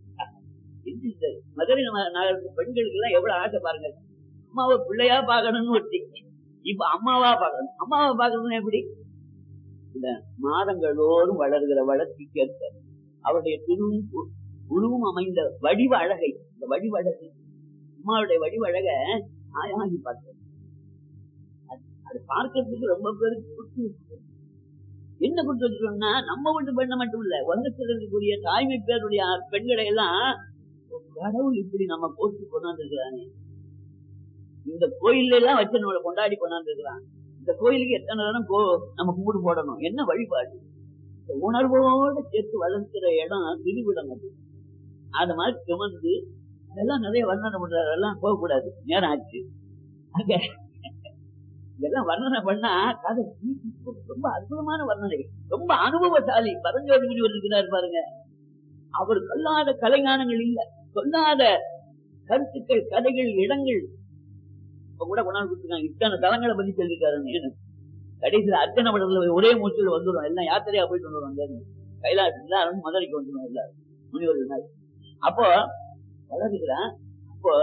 மதுரை நகரத்து பெண்களுக்கு எல்லாம் எவ்வளவு ஆசை பாருங்க, அம்மாவை பிள்ளையா பார்க்கணும்னு ஒட்டி. இப்ப அம்மாவா பார்க்கணும். அம்மாவை பார்க்கணும்னு எப்படி? இந்த மாதங்களோடும் வளர்கிற வளர்ச்சிக்கு ஏற்ப அவருடைய குழுவும் அமைந்த வடிவ அழகை, இந்த வடிவ அழகை, அம்மாவுடைய வடிவ அழக ஆயாகி பார்க்க, அது பார்க்கறதுக்கு ரொம்ப பேருக்கு என்ன கொடுத்து வச்சிருக்கோம்னா, நம்ம வீட்டு பெண்ணை மட்டும் இல்ல, உலகத்தில் இருக்கக்கூடிய தாய்மை பேருடைய பெண்களை எல்லாம் கடவுள் இப்படி நம்ம போட்டு கொண்டாந்துருக்கிறானே. இந்த கோயில்ல எல்லாம் வச்சு நம்மளை கொண்டாடி கொண்டாந்துருக்கிறான். இந்த கோயிலுக்கு எத்தனை நேரம் நம்ம கும்பிடு போடணும், என்ன வழிபாடு. இந்த உணர்வோடு சேர்த்து வளர்க்கிற இடம் திருவிடம். அது அது மாதிரி சுமந்து அதெல்லாம் நிறைய வர்ணனை பண்றாரு. அதெல்லாம் போகக்கூடாது, நேரம் ஆச்சு. அங்க இதெல்லாம் வர்ணனை பண்ணா கதை ரொம்ப அற்புதமான வர்ணனை, ரொம்ப அனுபவசாலி. பரஞ்சோதி இருக்கிறார் பாருங்க, அவர் சொல்லாத கலைஞானங்கள் இல்ல, சொல்லாத கருத்துக்கள், கதைகள், இடங்கள் கூட கொண்டாந்து கொடுத்துருக்காங்க. இத்தனை தலங்களை பத்தி சொல்லிருக்காரு. கடைசியில் அர்ச்சனை படத்துல ஒரே மூச்சில் வந்துடும். எல்லாம் யாத்திரையா போயிட்டு வந்துடுவாங்க. கைலாசம் மதுரைக்கு வந்துடும் எல்லாரும் முனிவர்கள். அப்போ வளர்கிறான். அப்போ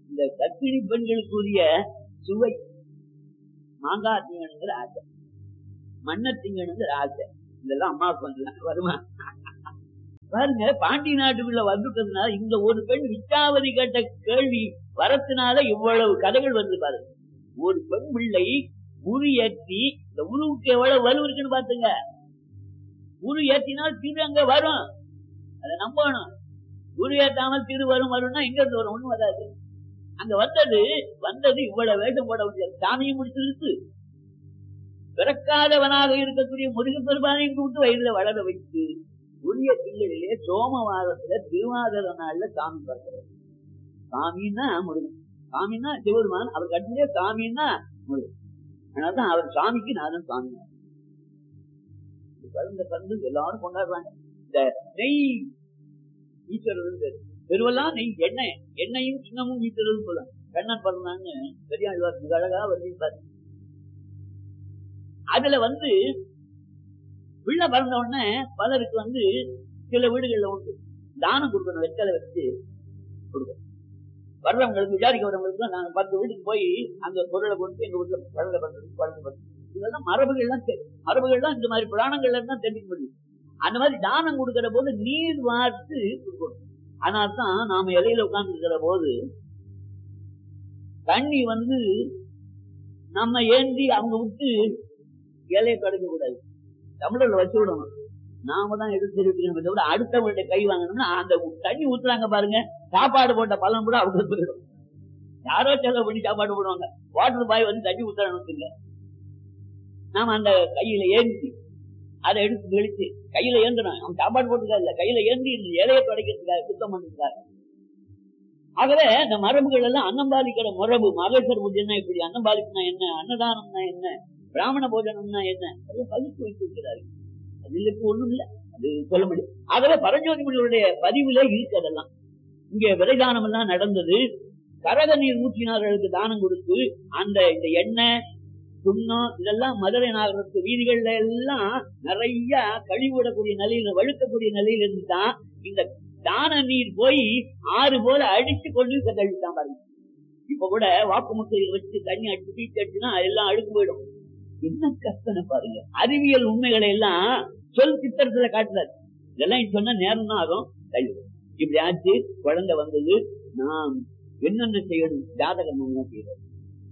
இந்த கர்ப்பிணி பெண்களுக்குரிய சுவை மாங்காய் திங்கணுங்கிற ஆசை, மண்ணை திங்கணுங்கிற ஆசை, இதெல்லாம் அம்மாவுக்கு வந்து வருமா பாருங்க. பாண்டி நாட்டுக்குள்ள வந்துட்டதுனால இந்த ஒரு பெண் விச்சாவதி கேட்ட கேள்வி வரத்தினால இவ்வளவு கதைகள் வந்து பாருங்க. ஒரு பெண் பிள்ளை உரு ஏற்றி, இந்த உருவுக்கு எவ்வளவு வலு இருக்குன்னு பாத்துங்க. உரு ஏற்றினால் திரு அங்க வரும், அதை நம்பணும். உரு ஏற்றாமல் திரு வரும் வரும்னா எங்க இருந்து வரும்? ஒண்ணும் வராது. அங்க வந்தது இவ்வளவு வேஷம் போட முடியாது. சாமியை முடிச்சிருக்கு, பிறக்காதவனாக இருக்கக்கூடிய முருகப்பெருமானையும் கூட்டு வயதுல வளர வைத்து உரிய திங்களிலே சோமவாரத்துல திருவாதிர நாள்ல சாமி பிறக்கிறது. சாமின்னா முருகன், சாமின்னா சிவபெருமான், அவர் கட்டிலே சாமின்னா முருகன். அதனாலதான் அவர் சாமிக்கு நானும் சாமி. பந்து எல்லாரும் கொண்டாடுறாங்க. இந்த நெய் ஈஸ்வரர் பெருவெல்லாம் நெய் எண்ணெய், எண்ணெயும் சின்னமும் ஈஸ்வரர் சொல்லலாம். கண்ணன் பிறந்தாங்க பெரியாழ்வார் மிக அழகா வர்ணிப்பார். அதுல பிள்ளை பிறந்த உடனே பலருக்கு சில வீடுகள்ல உண்டு தானம் கொடுக்கணும், வெத்தலை வச்சு கொடுக்கணும். வர்றவங்களுக்கு விசாரிக்க வர்றவங்களுக்கு நாங்க 10 வீட்டுக்கு போய் அந்த பொருளை கொண்டு எங்க வீட்டுல குழந்தை பண்றது இதெல்லாம் மரபுகள்லாம் இந்த மாதிரி புராணங்கள்ல தான் தெரிஞ்சுக்க முடியும். அந்த மாதிரி தானம் கொடுக்கிற போது நீர் வார்த்து கொடுக்கணும். அதனால்தான் நாம இலையில உட்கார்ந்து இருக்கிற போது தண்ணி நம்ம ஏந்தி அவங்க விட்டு இலையை கிடைக்க கூடாது, தமிழர்ல வச்சு விடணும். நாம தான் எடுத்து அடுத்தவங்களுடைய கை வாங்கணும்னா அந்த தண்ணி ஊத்துறாங்க பாருங்க, சாப்பாடு போட்ட பலன் கூட அவங்க போயிடும். யாரோ செலவு பண்ணி சாப்பாடு போடுவாங்க, வாட்டர் பாய் தண்ணி ஊத்துறாங்க. நாம அந்த கையில ஏந்தி அதை எடுத்து தெளிச்சு கையில ஏந்தணும். அவன் சாப்பாடு போட்டுக்கா இல்ல, கையில ஏந்தி இந்த இலையை தொடக்கிறதுக்காக சுத்தம் பண்ணிருக்காரு. ஆகவே இந்த மரபுகள் எல்லாம் அன்னம்பாலிக்கிற மரபு. மகேஸ்வர பூஜைன்னா இப்படி, அன்னம்பாலிப்புனா என்ன, அன்னதானம்னா என்ன, பிராமண போஜனம்னா என்ன, அதை பகுத்து வைத்திருக்கிறார்கள். அதுல ஒண்ணும் இல்ல, அது சொல்ல முடியும். ஆகவே பரஞ்சோதி முனிவருடைய பதிவுல இருக்கு. அதெல்லாம் இங்க விரைதானம் எல்லாம் நடந்தது. கரக நீர் ஊற்றினார்களுக்கு தானம் கொடுத்து அந்த இந்த எண்ணெய் சுண்ணம் இதெல்லாம் மதுரை நகரத்து வீதிகள்ல எல்லாம் நிறைய கழிவுடக்கூடிய நிலையில, வழுக்கக்கூடிய நிலையில இருந்துதான் இந்த தான நீர் போய் ஆறு போல அடிச்சு கொண்டு கழிவுதான் பாருங்க. இப்ப கூட வாக்கு முட்டையில் வச்சு தண்ணி அடிச்சு பீச்சு அடிச்சுன்னா எல்லாம் அழுக்கு போயிடும். என்ன கஷ்டம் பாருங்க. அறிவியல் உண்மைகளை எல்லாம் சொல் சித்திரத்துல காட்டுறாரு. இதெல்லாம் சொன்னா நேரம் தான் ஆகும். இப்படி ஆச்சு, குழந்தை வந்தது, நாம் என்னென்ன செய்யணும், ஜாதகம் செய்யறது,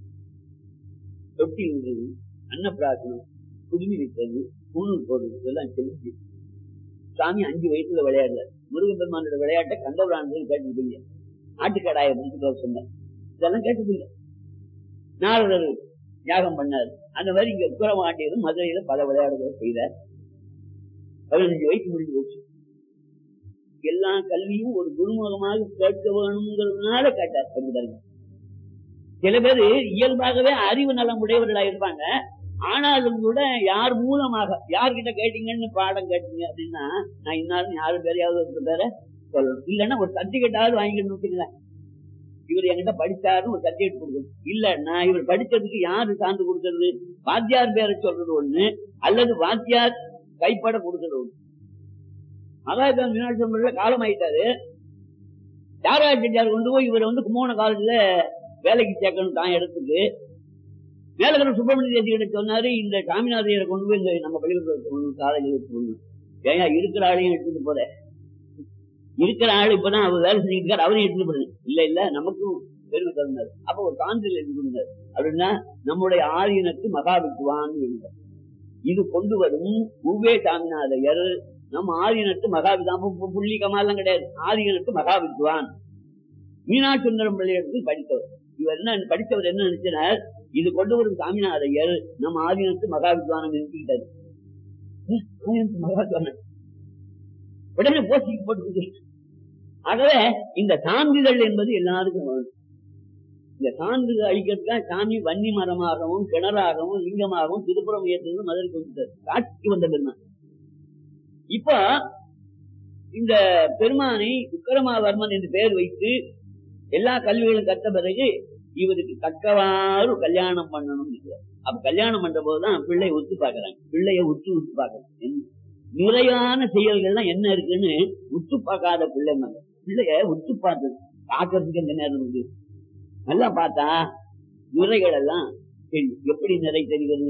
தொட்டி விடுறது, அன்னப்பிராசனம், குடுமி வைக்கிறது, பூணூர் போடுறது, இதெல்லாம் செஞ்சு சாமி 5 வயசுல விளையாடுறாரு. முருகன் பெருமானோட விளையாட்டை கந்தபுராணத்தில் கேட்டதில்லை. ஆட்டுக்கடாயை முடிச்சுட்டு சொன்னார், இதெல்லாம் கேட்டதில்லை. நாரதர் யாகம் பண்ணார். அந்த மாதிரி இங்க உக்கரமாண்டியரும் மதுரையில பல விளையாடுகளை செய்தார். 15 வயசு முடிஞ்சு போச்சு. எல்லா கல்வியும் ஒரு குருமுகமாக கேட்க வேணுங்கிறதுனால கேட்டார். சில பேர் இயல்பாகவே அறிவு நலம் உடையவர்களா இருப்பாங்க. ஆனாலும் கூட யார் மூலமாக யார்கிட்ட கேட்டீங்கன்னு பாடம் கேட்டீங்க அப்படின்னா, நான் இன்னாலும் யாரும் பேரையாவது பேர சொல்லணும். இல்லைன்னா ஒரு சர்டிபிகேட்டாவது வாங்கிக்கணும். இவர் என்கிட்ட படிச்சாருன்னு ஒரு சர்டிபிகேட் கொடுக்கணும். இல்ல, நான் இவர் படிச்சதுக்கு யாரு சார்ந்து கொடுக்கறது? வாத்தியார் பேரை சொல்றது ஒண்ணு, அல்லது வாத்தியார் கைப்பட கொடுக்கறது ஒண்ணு. மகாத்மா மீனாட்சி காலம் ஆயிட்டாரு. தியாகராஜ செட்டியார் கொண்டு போய் இவர் கும்போண காலேஜ்ல வேலைக்கு சேர்க்கணும் தான் இடத்துக்கு. மேலகர சுப்பிரமணிய தேசிகிட்ட சொன்னாரு, இந்த சாமிநாதையரை கொண்டு போய் இந்த நம்ம பள்ளிக்கூடத்தில் காலேஜில் வச்சுக்கணும். ஏன் இருக்கிற ஆளையும் எடுத்துட்டு போற, இருக்கிற ஆள் இப்பதான் அவர் வேலை செஞ்சுட்டு இருக்காரு, அவரையும் எடுத்துட்டு போறது இல்ல நமக்கும் பெருமை தந்தார். அப்ப ஒரு சான்றிதழ் எழுதிருந்தார். அப்படின்னா நம்முடைய ஆதீனத்து மகாவித்வான் இருந்தார். இது கொண்டு வரும் உவே சாமிநாதையர் நம்ம ஆதீனத்து மகாவித்வான், புள்ளி கமாலாம் கிடையாது, ஆதீனத்து மகாவித்வான். மீனாட்சி சுந்தரம் பிள்ளையிடத்து படித்தவர். இவர் என்ன படித்தவர் என்ன நினைச்சினார், இது கொண்டு வரும் சாமிநாதையர் நம்ம ஆதீனத்து மகாவித்வானம் நிறுத்திக்கிட்டாரு. மகாவித்வானம் உடனே போஸ்டிங் போட்டு. ஆகவே இந்த சான்றிதழ் என்பது எல்லாருக்கும் வேணும். இந்த சான்றிதழ் அளிக்கிறதுக்காக சாமி வன்னி மரமாகவும் கிணறாகவும் லிங்கமாகவும் திருப்புறம் ஏற்றது மதுரை கொடுத்தார். காட்சிக்கு வந்த பெருமான். இப்ப இந்த பெருமானை விக்கிரமாவர்மன் என்று பெயர் வைத்து எல்லா கல்விகளும் கற்ற பிறகு இவருக்கு தக்கவாறு கல்யாணம் பண்ணணும். அப்ப கல்யாணம் பண்ற போதுதான் பிள்ளை ஒத்து பாக்குறாங்க. பிள்ளைய உத்து பாக்குறாங்க. நிறையான செயல்கள்லாம் என்ன இருக்குன்னு உத்து பார்க்காத பிள்ளைங்க. பிள்ளைய உத்து பார்த்தது பாக்குறதுக்கு எந்த நேரம் இருக்கு? நல்லா பார்த்தா நிறைகள் எல்லாம் எப்படி நிறை தெரிகிறது?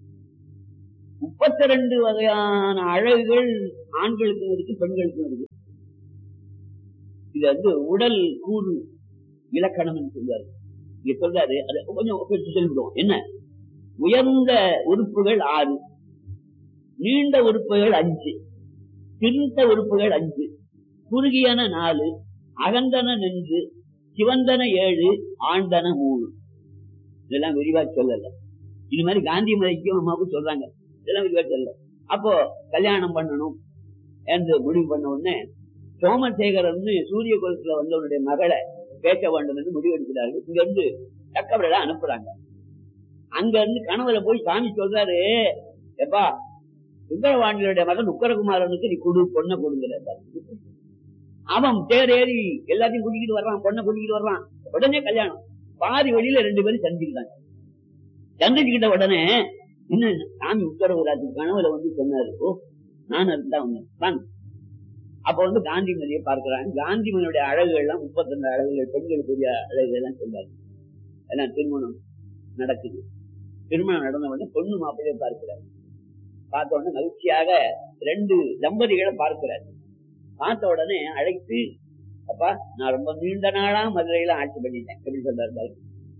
32 வகையான அழகுகள் ஆண்களுக்கும் இருக்கு, பெண்களுக்கும் இருக்கு. இது வந்து உடல் கூறு இலக்கணம் சொல்றாரு. இங்க சொல்றாரு, அதை கொஞ்சம் சொல்லிவிடுவோம். என்ன? உயர்ந்த உறுப்புகள் 6, நீண்ட உறுப்புகள் 5, சிறுத்த உறுப்புகள் 5, குறுகியன 4, அகந்தன 2, சிவந்தன 7, ஆண்டன 3. இதெல்லாம் விரிவா சொல்லல. இது மாதிரி காந்தி மதிக்கும் அம்மாவுக்கும் சொல்றாங்க. இதெல்லாம் விரிவா சொல்லல. அப்போ கல்யாணம் பண்ணணும் என்று முடிவு பண்ண உடனே சோமசேகரன் சூரிய குலத்துல வந்தவனுடைய மகளை பேச வேண்டும் என்று முடிவெடுக்கிறார்கள். இங்க இருந்து தக்கவரை அனுப்புறாங்க. அங்க இருந்து கனவுல போய் சாமி சொல்றாரு, எப்பா சுந்தரவாண்டியுடைய மகன் உக்கரகுமாரனுக்கு நீ பொண்ணை கொடுங்கிற. அவன் தேரேறி எல்லாத்தையும் கூட்டிக்கிட்டு வர்றான், பொண்ணை கூட்டிக்கிட்டு வர்றான். உடனே கல்யாணம். பாதி வழியில 2 பேரும் சந்திக்கிட்டாங்க. சந்திச்சுக்கிட்ட உடனே என்ன சாமி உத்தரவுராஜ் கனவுல வந்து சொன்னாரு, ஓ நான் அதுதான் வந்தேன். அப்ப வந்து காந்திமதியை பார்க்கிறாங்க. காந்திமதியுடைய அழகுகள் எல்லாம் 32 அழகுகள், பெண்களுக்குரிய அழகுகள் எல்லாம் சொல்றாரு. எல்லாம் திருமணம் நடக்குது. திருமணம் நடந்த உடனே பொண்ணு மாப்பிள்ளையை பார்க்கிறார். பார்த்த உடனே மகிழ்ச்சியாக 2 தம்பதிகளை பார்க்கிறார். பார்த்த உடனே அழைத்து, அப்பா நான் ரொம்ப நீண்ட நாளா மதுரையில ஆட்சி பண்ணிட்டேன். எப்படி சொல்றாரு?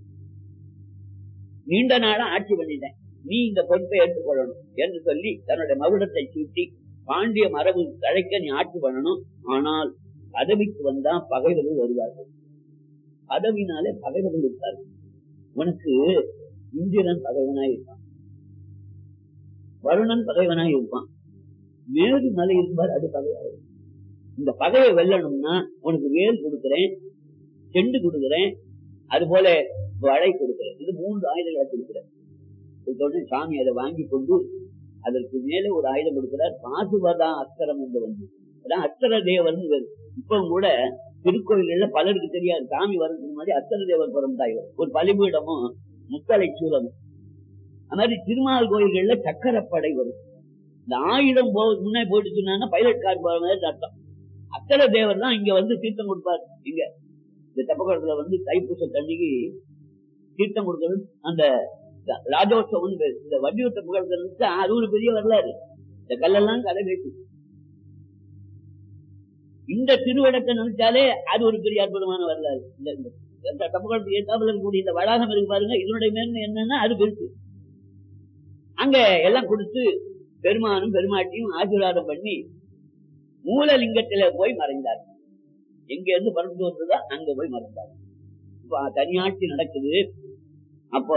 நீண்ட நாளா ஆட்சி பண்ணிட்டேன், நீ இந்த பொறுப்பை ஏற்றுக்கொள்ளணும் என்று சொல்லி தன்னுடைய மகுடத்தை சூட்டி, பாண்டிய மரபு தழைக்க நீ ஆட்சி பண்ணணும். ஆனால் பதவிக்கு வந்தா பகைவர்கள் வருவார்கள். பதவினாலே பகைவர்கள் இருப்பார்கள். உனக்கு இந்திரன் பகைவனாய் இருப்பான், வருணன் பகைவனாய் இருப்பான், மேரு மலை இருப்பார், அது பகையாக. இந்த பகையை வெல்லணும்னா உனக்கு வேல் கொடுக்கிறேன், செண்டு கொடுக்கிறேன், அது போல வளை கொடுக்கிறேன். இது 3 ஆயுதங்களை கொடுக்கிறேன். சாமி அதை வாங்கி கொண்டு அதற்கு மேலே ஒரு ஆயுதம் கொடுக்கிறார். பாசுவதா அஸ்திரம் என்று வந்து, அதான் அஸ்திர தேவர். இப்ப கூட திருக்கோயில்கள்ல பலருக்கு தெரியாது. சாமி வரதுக்கு முன்னாடி அஸ்திர தேவர் பிறந்தாய் ஒரு பலிபீடமும் முத்தலை சூழலும். அது மாதிரி திருமால் கோயில்கள்ல சக்கரப்படை வரும். இந்த ஆயுதம் முன்னே போட்டு சொன்னா பைலட் கார் போற மாதிரி அர்த்தம். அஸ்திர தேவர் தான் இங்க வந்து தீர்த்தம் கொடுப்பார். இங்க இந்த தப்பகுளத்துல வந்து தைப்பூச தண்ணிக்கு தீர்த்தம் கொடுக்கணும். அந்த ராஜோத்சவம் இந்த வடிவத்தை புகழ்ந்து அது ஒரு பெரிய வரலாறு. இந்த கல்லெல்லாம் கலை வைக்கும். இந்த திருவிடத்தை நினைச்சாலே அது ஒரு பெரிய அற்புதமான வரலாறு. இந்த தப்பகுளத்துக்கு ஏற்றாப்புல இருக்கக்கூடிய இந்த வளாகம் இருக்கு பாருங்க, இதனுடைய மேன்மை என்னன்னா அது பெருசு. அங்க எல்லாம் கொடுத்து பெருமானும் பெருமாட்டியும் ஆசீர்வாதம் பண்ணி மூலலிங்கத்தில போய் மறைந்தார். எங்க இருந்து பறந்து வந்ததோ அங்க போய் மறைந்தார். இப்ப தனியாட்சி நடக்குது. அப்போ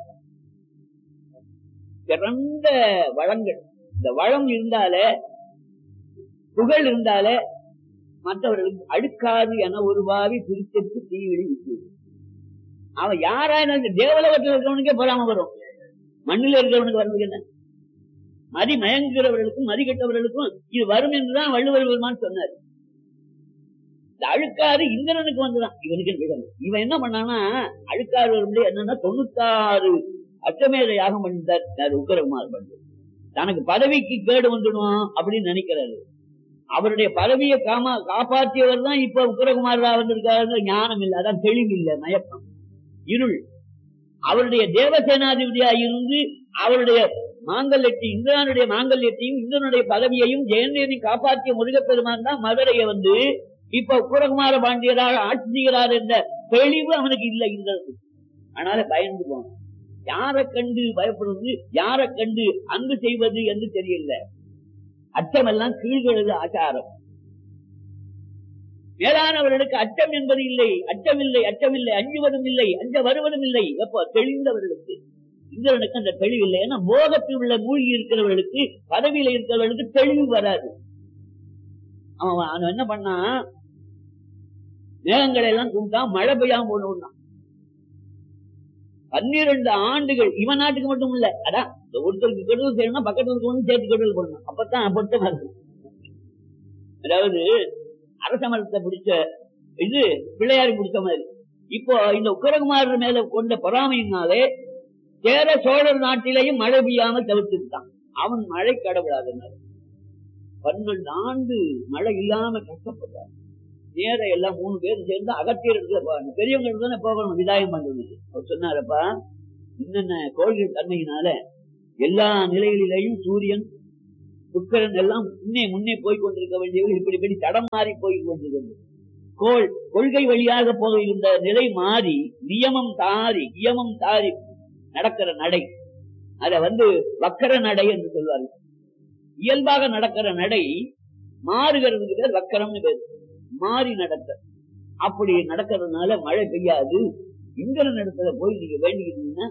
சிறந்த வளங்கள், இந்த வளம் இருந்தாலே புகழ் இருந்தாலே மற்றவர்களுக்கு அழுக்காது என ஒரு பாவி பிரித்திற்கு தீவிழி விட்டு. அவன் யாரான தேவலோகத்தில் இருக்கிறவனுக்கே பொறாம வரும், மண்ணில் இருக்கிறவனுக்கு வருவது என்ன? மதி மயங்குகிறவர்களுக்கும் மதி கெட்டவர்களுக்கும் இது வரும் என்றுதான் வள்ளுவர் பெருமான் சொன்னார். இந்த அழுக்காறு இந்திரனுக்கு வந்துதான், இவனுக்கு. இவன் என்ன பண்ணானா அழுக்காறு வரும்போது என்னன்னா 96 அச்சமேத யாகம் பண்ணிட்டார் உக்கரகுமார். பண்ணு தனக்கு பதவிக்கு கேடு வந்துடும் அப்படின்னு நினைக்கிறாரு. அவருடைய பதவியை காப்பாற்றியவர் தான் இப்ப உக்கரகுமாரா வந்திருக்காரு. ஞானம் இல்லை, அதான் தெளிவு இல்லை, மயக்கம், இருள். அவருடைய தேவசேனாதிபதியா இருந்து அவருடைய மாங்கல்யத்தையும் இந்திரனுடைய மாங்கல்யத்தையும் இந்திரனுடைய பதவியையும் ஜெயந்தேனையும் காப்பாற்றிய முருகப்பெருமான் தான் மதுரையை வந்து இப்ப உக்கரகுமார பாண்டியராக ஆட்சி செய்கிறார் என்ற தெளிவு அவனுக்கு இல்லை. இந்திரனுக்கு அதனால பயந்து போனான். யாரை கண்டு பயப்படுவது, யாரை கண்டு அன்பு செய்வது என்று தெரியல. அச்சமெல்லாம் கீழ்களது ஆச்சாரம். மேலானவர்களுக்கு அச்சம் என்பது இல்லை, அச்சமில்லை, அச்சமில்லை, அஞ்சுவதும் இல்லை, அஞ்ச வருவதும் இல்லை. எப்போ தெளிந்தவர்களுக்கு. இந்திரனுக்கு அந்த தெளிவு இல்லை. ஏன்னா மோகத்தில் உள்ள மூழ்கி இருக்கிறவர்களுக்கு, பதவியில இருக்கிறவர்களுக்கு தெளிவு வராது. அவன் என்ன பண்ணா, மேகங்களை எல்லாம் கூப்பிட்டா மழை பெய்யாம போடணும். 12 ஆண்டுகள் இவன் நாட்டுக்கு மட்டும் இல்ல, அதான் ஒருத்தருக்கு கெடுதல் செய்யணும்னா பக்கத்துல இருக்கணும் சேர்த்து கெடுதல் பண்ணணும். அப்பதான் பொருத்தமா இருக்கு. அதாவது அரச மரத்தை பிடிச்ச இது பிள்ளையாரி பிடிச்ச மாதிரி. இப்போ இந்த உக்கரகுமாரர் மேல கொண்ட பொறாமையினாலே சேர சோழர் நாட்டிலேயும் மழை பெய்யாம தவிர்த்துட்டான். அவன் மழை கடவுளாதனால 12 ஆண்டு மழை இல்லாம கஷ்டப்பட்டார். நேர எல்லாம் 3 பேரும் சேர்ந்து அகத்தியர் இடத்துல போவாங்க. பெரியவங்க தானே போகணும் விதாயம் பண்றதுக்கு. அவர் சொன்னாரப்பா, என்னென்ன கோள்கள் தன்மையினால எல்லா நிலைகளிலேயும் சூரியன் சுக்கிரன் எல்லாம் முன்னே போய் கொண்டிருக்க வேண்டியவர்கள் இப்படி தடம் மாறி போய் கொண்டிருக்கிறது. கொள்கை வழியாக போகின்ற நிலை மாறி நியமம் தாரி நடக்கிற நடை, அத வக்கர நடை என்று சொல்வார்கள். இயல்பாக நடக்கிற நடை மாறுகிறது பேர் வக்கரம்னு பேர். மாறி நடக்க அப்படி நடக்கிறதுனால மழை பெய்யாது. இந்திரன் இடத்துல போய் நீங்க வேண்டிக்கிட்டீங்கன்னா,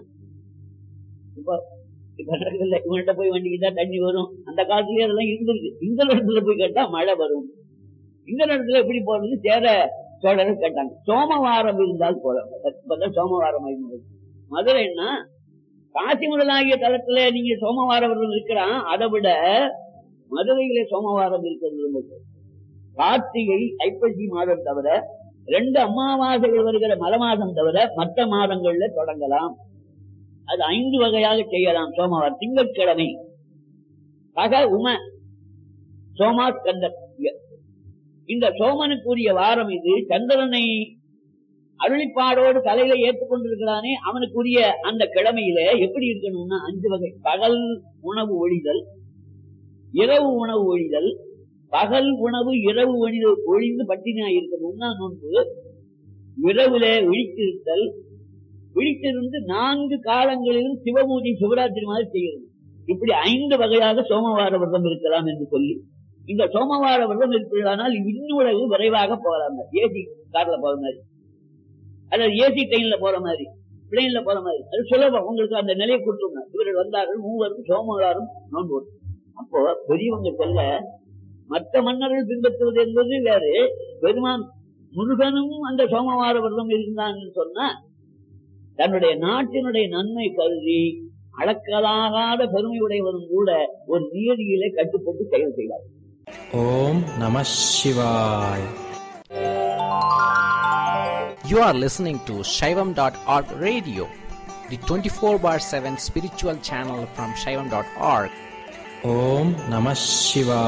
இப்ப நடக்கல, இவன்கிட்ட போய் வேண்டிக்கிட்டா தண்ணி வரும். அந்த காலத்திலேயே அதெல்லாம் இருந்திருக்கு. இந்த இடத்துல போய் கேட்டா மழை வரும். இந்த இடத்துல எப்படி போறது? சேர சோழர்கள் கேட்டாங்க. சோமவாரம் இருந்தால் போல. சோமவாரம் மதுரைன்னா காசி முதலாகிய தளத்துல நீங்க சோமவாரம் இருக்கிறான். அதை விட மதுரையிலே சோமவாரம் இருக்கிறது. கார்த்திகை ஐப்பசி மாதம் தவிர 2 அமாவாசைகள் வருகிற மல மாதம் தவிர மற்ற மாதங்கள்ல தொடங்கலாம். அது 5 வகையாக செய்யலாம். சோமவாரம் திங்கட்கிழமை சக உம சோமாஸ்கந்தர். இந்த சோமனுக்குரிய வாரம் இது. சந்திரனை அருளிப்பாடோடு தலையில ஏற்றுக்கொண்டிருக்கிறானே, அவனுக்குரிய அந்த கிழமையில எப்படி இருக்கணும்னா 5 வகை. பகல் உணவு ஒழிதல், இரவு உணவு ஒழிதல், பகல் உணவு இரவு ஒழிந்து பட்டினியா இருக்கணும்னா நோன்பு, இரவுல விழித்திருத்தல், விழித்திருந்து 4 காலங்களிலும் சிவபூஜை சிவராத்திரி மாதிரி செய்கிறது. இப்படி 5 வகையாக சோமவார விரதம் இருக்கலாம் என்று சொல்லி, இந்த சோமவார விரதம் இருப்பதானால் இன்னுலகு விரைவாக போகலாம். ஏசி கார்ல போற மாதிரி, அல்லது ஏசி ட்ரெயின்ல போற மாதிரி, பிளேன்ல போற மாதிரி, அது சுலபம். உங்களுக்கு அந்த நிலையை கொடுத்துருங்க. இவர்கள் வந்தார்கள் 3 சோமவாரம் நோன்பு. அப்போ பெரியவங்க சொல்ல மற்ற மன்னர்கள் பின்பற்றுவது என்பது வேறு. பெருமான் முருகனும் அந்த சோமவார விரதம் இருந்தான்னு சொன்னா, தன்னுடைய நாட்டினுடைய நன்மை கருதி அளக்கலாகாத பெருமையுடையவரும் கூட ஒரு நியதியிலே கட்டுப்பட்டு செயல் செய்வார். ஓம் நம சிவாய். You are listening to Shaivam.org radio, the 24/7 spiritual channel from Shaivam.org. Om Namah Shivaya.